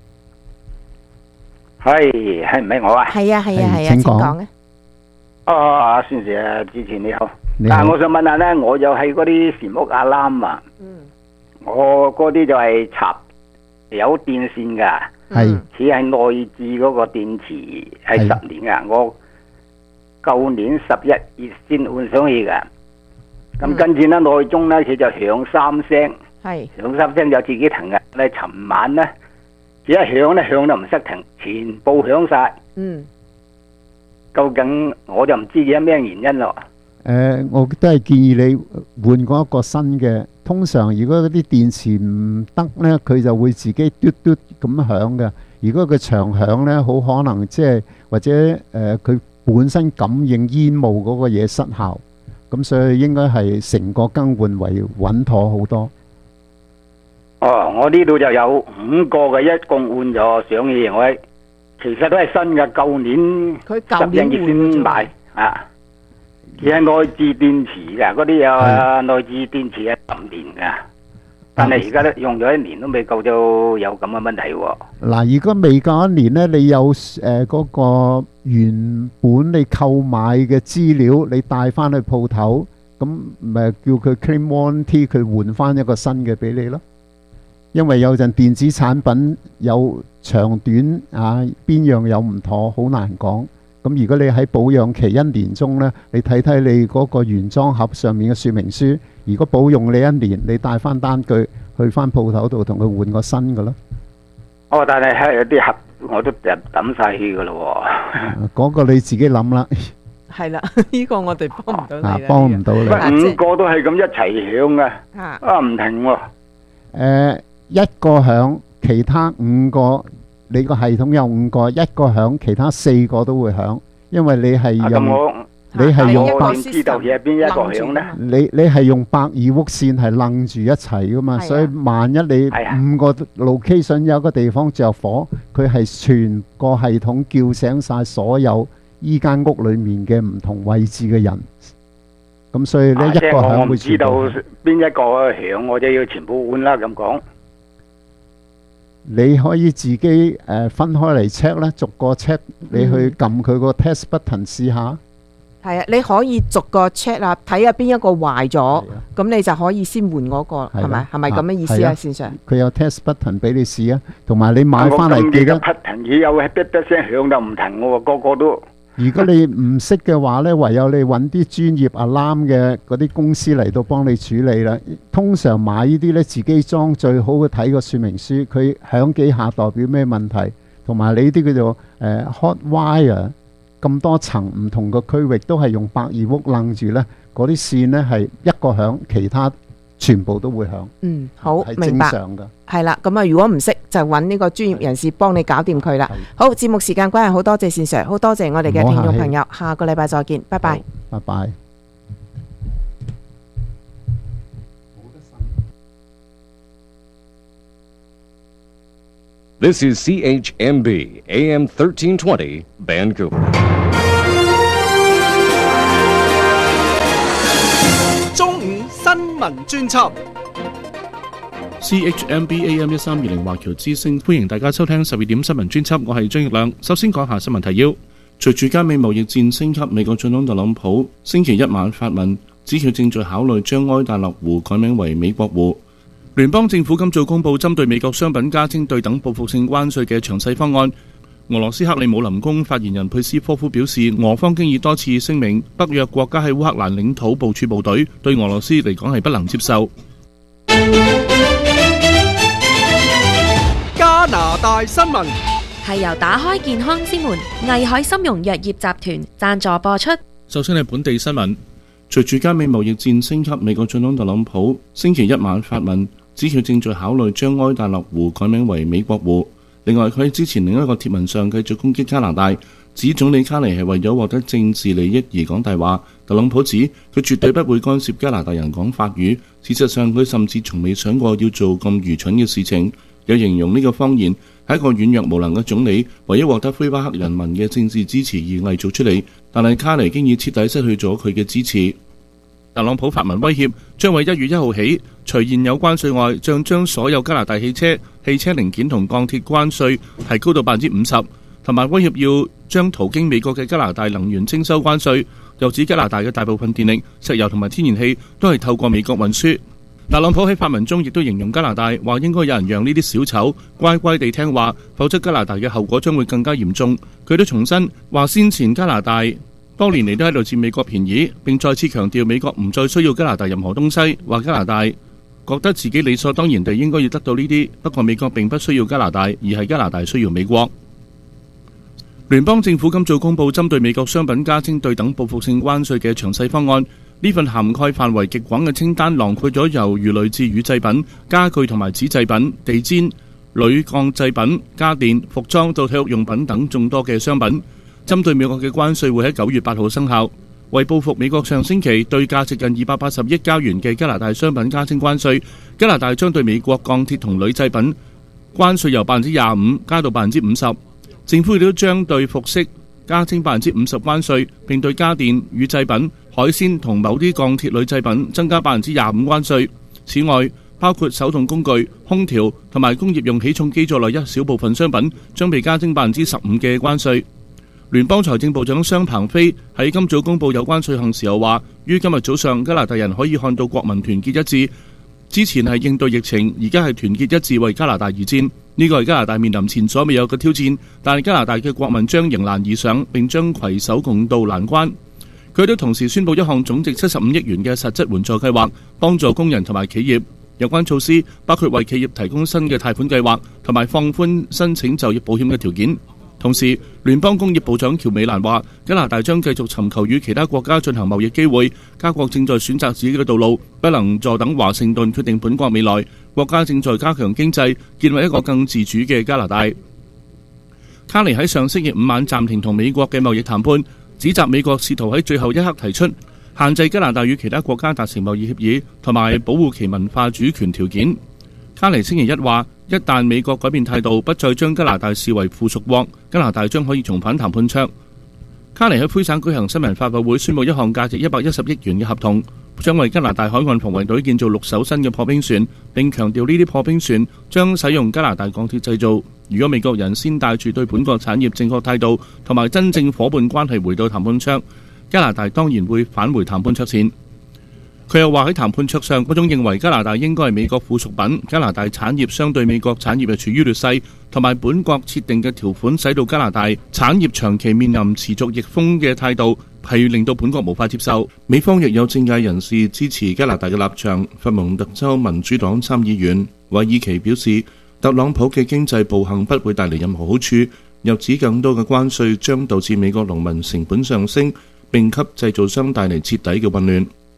係係唔係我啊？ 係啊係啊係啊，請講啊。 哦，阿孫 Sir 啊，主持你好。但係我想問下咧，我有喺嗰啲船屋阿籃啊。嗯。我嗰啲就係插有電線噶， 係似係內置嗰個電池係十年噶。我舊年十一月先換上去噶，咁跟住咧內中咧佢就響三聲， 係響三聲就自己停嘅。咧尋晚咧，只一響咧響都唔識停，全部響晒。 嗯， 究竟我就唔知嘅咩原因咯。 誒，我都係建議你換過一個新嘅。通常如果嗰啲電池唔得呢，佢就會自己嘟嘟咁響嘅。如果佢長響呢，好可能即係或者誒佢本身感應煙霧嗰個嘢失效，咁所以應該係成個更換為穩妥好多。 哦，我呢度就有五個嘅，一共換咗上去，我其實都係新嘅，舊年佢舊年十一月先買啊。而係內置電池嘅，嗰啲有內置電池係十年嘅，但係而家都用咗一年都未夠，就有咁嘅問題喎。 嗱，如果未夠一年呢，你有誒嗰個原本你購買嘅資料，你帶翻去鋪頭，咁咪叫佢 claim warranty，佢換翻一個新嘅俾你咯。因為有陣電子產品有長短啊，邊樣有唔妥，好難講。咁如果你喺保養期一年中呢，你睇睇你嗰個原裝盒上面嘅說明書，如果保用你一年，你帶翻單據去翻鋪頭度同佢換個新嘅咯。 哦，但係係有啲盒我都抌晒去噶咯喎。 嗰個你自己諗啦。 係啦，呢個我哋幫唔到你啦。 幫唔到你。 五個都係咁一齊響嘅，啊唔停喎。 誒，一個響，其他五個。你個系統有五個，一個響，其他四個都會響，因為你係用你係用百， 知道嘢邊一個響咧？ 你你係用百二伏線係楞住一齊噶嘛，所以萬一你五個 location 有一個地方着火，佢係全個系統叫醒晒所有依間屋裏面嘅唔同位置嘅人，咁所以咧一個響會全部。 我唔知道邊一個響，我就要全部換啦咁講。 你可以自己誒、呃、分開嚟 check 咧，逐個 check，你去撳佢個 test button 試下。 係啊，你可以逐個 check 啊，睇下邊一個壞咗，咁你就可以先換嗰個，係咪？係咪咁嘅意思啊？線上佢有 test button 俾你試啊，同埋你買翻嚟記得。 button 嘢有係噠噠聲響就唔停喎，個個都。 如果你唔識嘅話呢，唯有你揾啲專業 alarm 嘅嗰啲公司嚟到幫你處理啦。通常買呢啲呢，自己裝最好嘅睇個說明書，佢響幾下代表咩問題，同埋你啲叫做誒 hot wire 咁多層唔同嘅區域都係用百二伏楞住呢，嗰啲線呢係一個響，其他全部都會響。 嗯，好， 係明白。 正常㗎。 係啦，咁啊，如果唔識就揾呢個專業人士幫你搞掂佢啦。好，節目時間關係，好多謝善 Sir，好多謝我哋嘅聽眾朋友，下個禮拜再見，拜拜。 拜拜。 This is C H M B A M thirteen twenty Vancouver. 中午新聞專輯 C H M B A M 一三二零華僑之聲，歡迎大家收聽十二點新聞專輯，我係張奕亮。首先講下新聞提要。隨住加美貿易戰升級，美國總統特朗普星期一晚發文，指佢正在考慮將埃達勒湖改名為美國湖。聯邦政府今早公布針對美國商品加徵對等報復性關稅嘅詳細方案。俄羅斯克里姆林宮發言人佩斯科夫表示，俄方經已多次聲明北約國家喺烏克蘭領土部署部隊，對俄羅斯嚟講係不能接受。 加拿大新聞係由打開健康之門藝海參茸藥業集團贊助播出。 首先係本地新聞，隨住加美貿易戰升級，美國總統特朗普星期一晚發文，指佢正在考慮將埃達勒湖改名為美國湖。另外，佢喺之前另一個貼文上繼續攻擊加拿大，指總理卡尼係為咗獲得政治利益而講大話。特朗普指佢絕對不會干涉加拿大人講法語，事實上佢甚至從未想過要做咁愚蠢嘅事情。有形容呢個謊言係一個軟弱無能嘅總理為咗獲得魁北克人民嘅政治支持而偽造出嚟，但係卡尼經已徹底失去咗佢嘅支持。特朗普發文威脅，將喺一月一號起，除現有關稅外，將將所有加拿大汽車、汽車零件同鋼鐵關稅提高到百分之五十，同埋威脅要將途經美國嘅加拿大能源徵收關稅。又指加拿大嘅大部分電力、石油同埋天然氣都係透過美國運輸。特朗普喺發文中亦都形容加拿大，話應該有人讓呢啲小丑乖乖地聽話，否則加拿大嘅後果將會更加嚴重。佢都重申話先前加拿大多年嚟都喺度佔美國便宜，並再次強調美國唔再需要加拿大任何東西，話加拿大覺得自己理所當然地應該要得到呢啲，不過美國並不需要加拿大，而係加拿大需要美國。聯邦政府今早公布針對美國商品加徵對等報復性關稅嘅詳細方案，呢份涵蓋範圍極廣嘅清單囊括咗由魚類至乳製品、家具同埋紙製品、地氈、鋁鋼製品、家電、服裝到體育用品等眾多嘅商品。針對美國嘅關稅會喺九月八號生效，為報復美國上星期對價值近二百八十億加元嘅加拿大商品加徵關稅，加拿大將對美國鋼鐵同鋁製品關稅由百分之廿五加到百分之五十。政府亦都將對服飾加徵百分之五十關稅，並對家電、乳製品、海鮮同某啲鋼鐵鋁製品增加百分之廿五關稅。此外，包括手動工具、空調同埋工業用起重機在內一小部分商品將被加徵百分之十五嘅關稅。聯邦財政部長商鵬飛喺今早公布有關稅項時候話，於今日早上加拿大人可以看到國民團結一致。之前係應對疫情，而家係團結一致為加拿大而戰。呢個係加拿大面臨前所未有嘅挑戰，但係加拿大嘅國民將迎難而上，並將攜手共度難關。佢都同時宣布一項總值七十五億元嘅實質援助計劃，幫助工人同埋企業。有關措施包括為企業提供新嘅貸款計劃，同埋放寬申請就業保險嘅條件。同時，聯邦工業部長喬美蘭話，加拿大將繼續尋求與其他國家進行貿易機會。加國正在選擇自己嘅道路，不能坐等華盛頓決定本國未來。國家正在加強經濟，建立一個更自主嘅加拿大。卡尼喺上星期五晚暫停同美國嘅貿易談判，指責美國試圖喺最後一刻提出限制加拿大與其他國家達成貿易協議，同埋保護其文化主權條件。卡尼星期一話，一旦美國改變態度，不再將加拿大視為附屬國，加拿大將可以重返談判桌。卡尼喺魁省舉行新聞發佈會，宣布一項價值一百一十億元嘅合同，將為加拿大海岸防衛隊建造六艘新嘅破冰船，並強調呢啲破冰船將使用加拿大鋼鐵製造。如果美國人先帶住對本國產業正確態度同埋真正夥伴關係回到談判桌，加拿大當然會返回談判桌前。佢又話喺談判桌上，嗰種認為加拿大應該係美國附屬品，加拿大產業相對美國產業係處於劣勢，同埋本國設定嘅條款使到加拿大產業長期面臨持續逆風嘅態度，係令到本國無法接受。美方亦有政界人士支持加拿大嘅立場。佛蒙特州民主黨參議員韋爾奇表示，特朗普嘅經濟暴行不會帶嚟任何好處，又指更多嘅關稅將導致美國農民成本上升，並給製造商帶嚟徹底嘅混亂。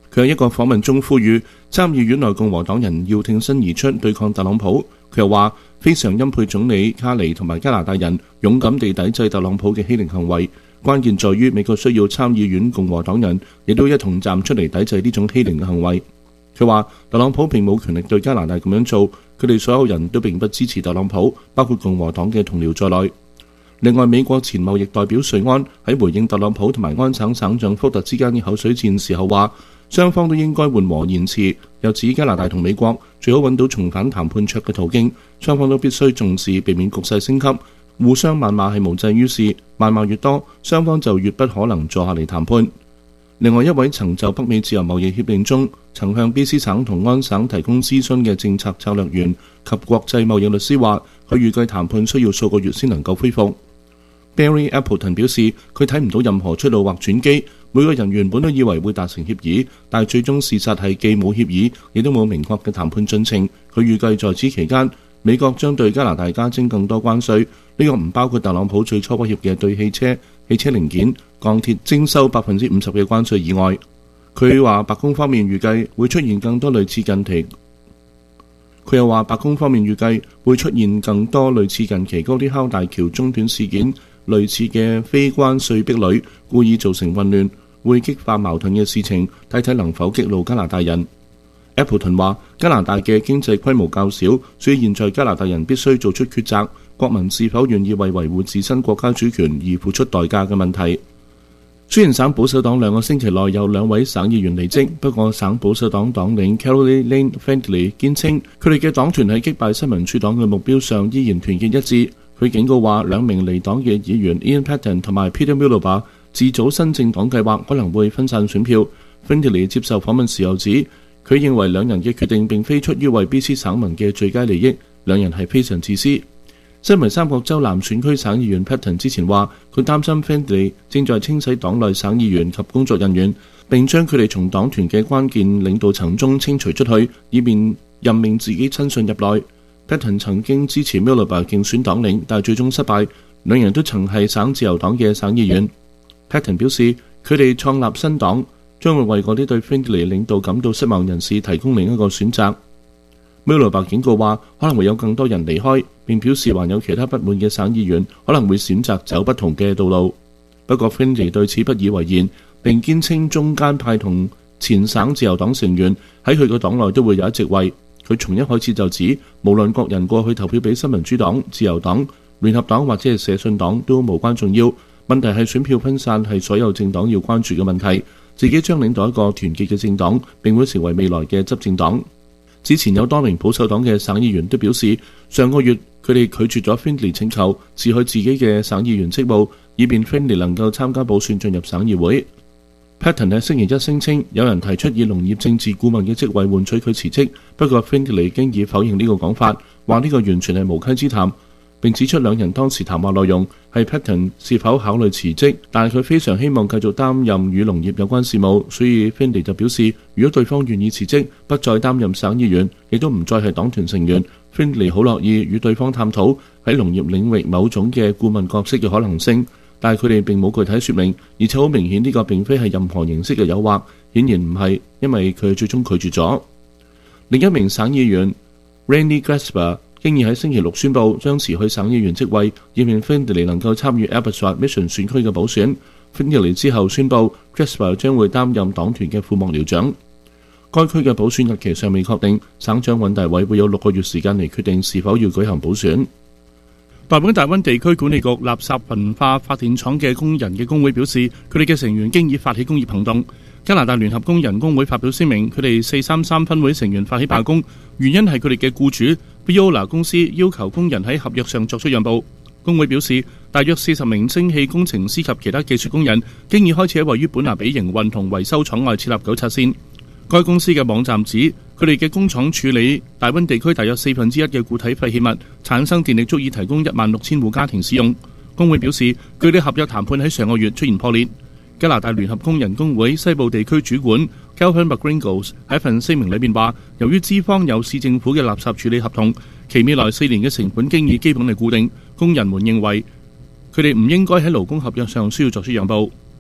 佢喺一個訪問中呼籲參議院內共和黨人要挺身而出對抗特朗普。佢又話非常欽佩總理卡尼同埋加拿大人勇敢地抵制特朗普嘅欺凌行為，關鍵在於美國需要參議院共和黨人亦都一同站出嚟抵制呢種欺凌嘅行為。佢話特朗普並冇權力對加拿大咁樣做，佢哋所有人都並不支持特朗普，包括共和黨嘅同僚在內。另外，美國前貿易代表瑞安喺回應特朗普同埋安省省長福特之間嘅口水戰時候話，雙方都應該緩和言辭，又指加拿大同美國最好揾到重返談判桌嘅途徑，雙方都必須重視，避免局勢升級。互相謾罵係無濟於事，謾罵越多，雙方就越不可能坐下嚟談判。另外一位曾就北美自由貿易協定中曾向 B C 省同安省提供諮詢嘅政策策略員及國際貿易律師話，佢預計談判需要數個月先能夠恢復。Barry Appleton 表示，佢睇唔到任何出路或轉機。每個人原本都以為會達成協議，但最終事實係既冇協議，亦都冇明確嘅談判進程。佢預計在此期間，美國將對加拿大加徵更多關稅，呢個唔包括特朗普最初威脅嘅對汽車、汽車零件、鋼鐵徵收百分之五十嘅關稅以外。佢話白宮方面預計會出現更多類似近期。佢又話白宮方面預計會出現更多類似近期高鐵敲大橋中斷事件類似嘅非關稅壁壘，故意造成混亂，會激化矛盾嘅事情，睇睇能否激怒加拿大人。Appleton 話加拿大嘅經濟規模較小，所以現在加拿大人必須做出抉擇，國民是否願意為維護自身國家主權而付出代價嘅問題。雖然省保守黨兩個星期內有兩位省議員離職，不過省保守黨黨領 Caroline Lane Findlay 堅稱佢哋嘅黨團喺擊敗新民主黨嘅目標上依然團結一致。佢警告話兩名離黨嘅議員 Ian Patten 同埋 Peter Miliband 自組新政黨計劃可能會分散選票。Findlay 接受訪問時又指，佢認為兩人嘅決定並非出於為 B C 省民嘅最佳利益，兩人係非常自私。身為三角洲南選區省議員 Patten 之前話，佢擔心 Findlay 正在清洗黨內省議員及工作人員，並將佢哋從黨團嘅關鍵領導層中清除出去，以便任命自己親信入內。Patten 曾經支持 Miliband 競選黨領，但最終失敗。兩人都曾係省自由黨嘅省議員。Patten 表示，佢哋創立新黨將會為嗰啲對 Findlay 領導感到失望人士提供另一個選擇。Miliband 警告話，可能會有更多人離開，並表示還有其他不滿嘅省議員可能會選擇走不同嘅道路。不過 Findlay 對此不以為然，並堅稱中間派同前省自由黨成員喺佢個黨內都會有一席位。佢從一開始就指，無論國人過去投票俾新民主黨、自由黨、聯合黨或者係社信黨都無關重要，問題係選票分散係所有政黨要關注嘅問題。自己將領導一個團結嘅政黨，並會成為未來嘅執政黨。之前有多名保守黨嘅省議員都表示，上個月佢哋拒絕咗 Findlay 請求辭去自己嘅省議員職務，以便 Findlay 能夠參加補選進入省議會。Patten 喺星期一聲稱，有人提出以農業政治顧問嘅職位換取佢辭職，不過 Findlay 經已否認呢個講法，話呢個完全係無稽之談。並指出兩人當時談話內容係 Patten 是否考慮辭職，但係佢非常希望繼續擔任與農業有關事務，所以 Findlay 就表示，如果對方願意辭職，不再擔任省議員，亦都唔再係黨團成員， Findlay 好樂意與對方探討喺農業領域某種嘅顧問角色嘅可能性。但係佢哋並冇具體說明，而且好明顯呢個並非係任何形式嘅誘惑，顯然唔係，因為佢最終拒絕咗。另一名省議員 Randy Glasper 經已喺星期六宣布將辭去省議員職位，以便 Findlay 能夠參與 Abbotsford Mission 選區嘅補選。Findlay 之後宣布 Glasper 將會擔任黨團嘅副幕僚長。該區嘅補選日期尚未確定，省長尹大偉會有六個月時間嚟決定是否要舉行補選。代表大溫地區管理局垃圾焚化發電廠嘅工人嘅工會表示，佢哋嘅成員經已發起工業行動。加拿大聯合工人工會發表聲明，佢哋四三三分會成員發起罷工，原因係佢哋嘅僱主 Veolia 公司要求工人喺合約上作出讓步。工會表示，大約四十名蒸汽工程師及其他技術工人經已開始喺位於本拿比營運同維修廠外設立糾察線。該公司嘅網站指，佢哋嘅工廠處理大溫地區大約四分之一嘅固體廢棄物，產生電力足以提供一萬六千戶家庭使用。工會表示，佢哋合約談判喺上個月出現破裂。加拿大聯合工人工會西部地區主管 Kelvin McGringles 喺一份聲明裏面話，由於資方有市政府嘅垃圾處理合同，其未來四年嘅成本經已基本係固定，工人們認為佢哋唔應該喺勞工合約上需要作出讓步。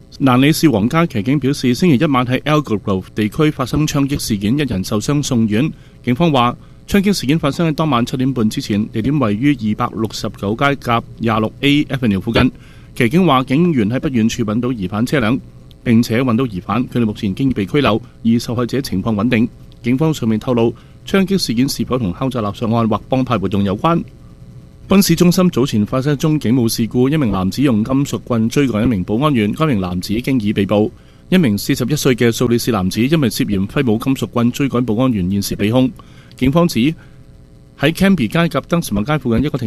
蘭里市皇家騎警表示，星期一晚喺 Algarve 地區發生槍擊事件，一人受傷送院。警方話，槍擊事件發生喺當晚七點半之前，地點位於二百六十九街甲廿六 A Avenue 附近。騎警話，警員喺不遠處揾到疑犯車輛，並且揾到疑犯，佢哋目前經已被拘留，而受害者情況穩定。警方上面透露，槍擊事件是否同敲詐勒索案或幫派活動有關？賓市中心早前發生一宗警務事故，一名男子用金屬棍追趕一名保安員，該名男子經已被捕。一名四十一歲嘅蘇里士男子因為涉嫌揮舞金屬棍追趕保安員，現時被控。警方指喺 Cambie 街及登士文街附近一個停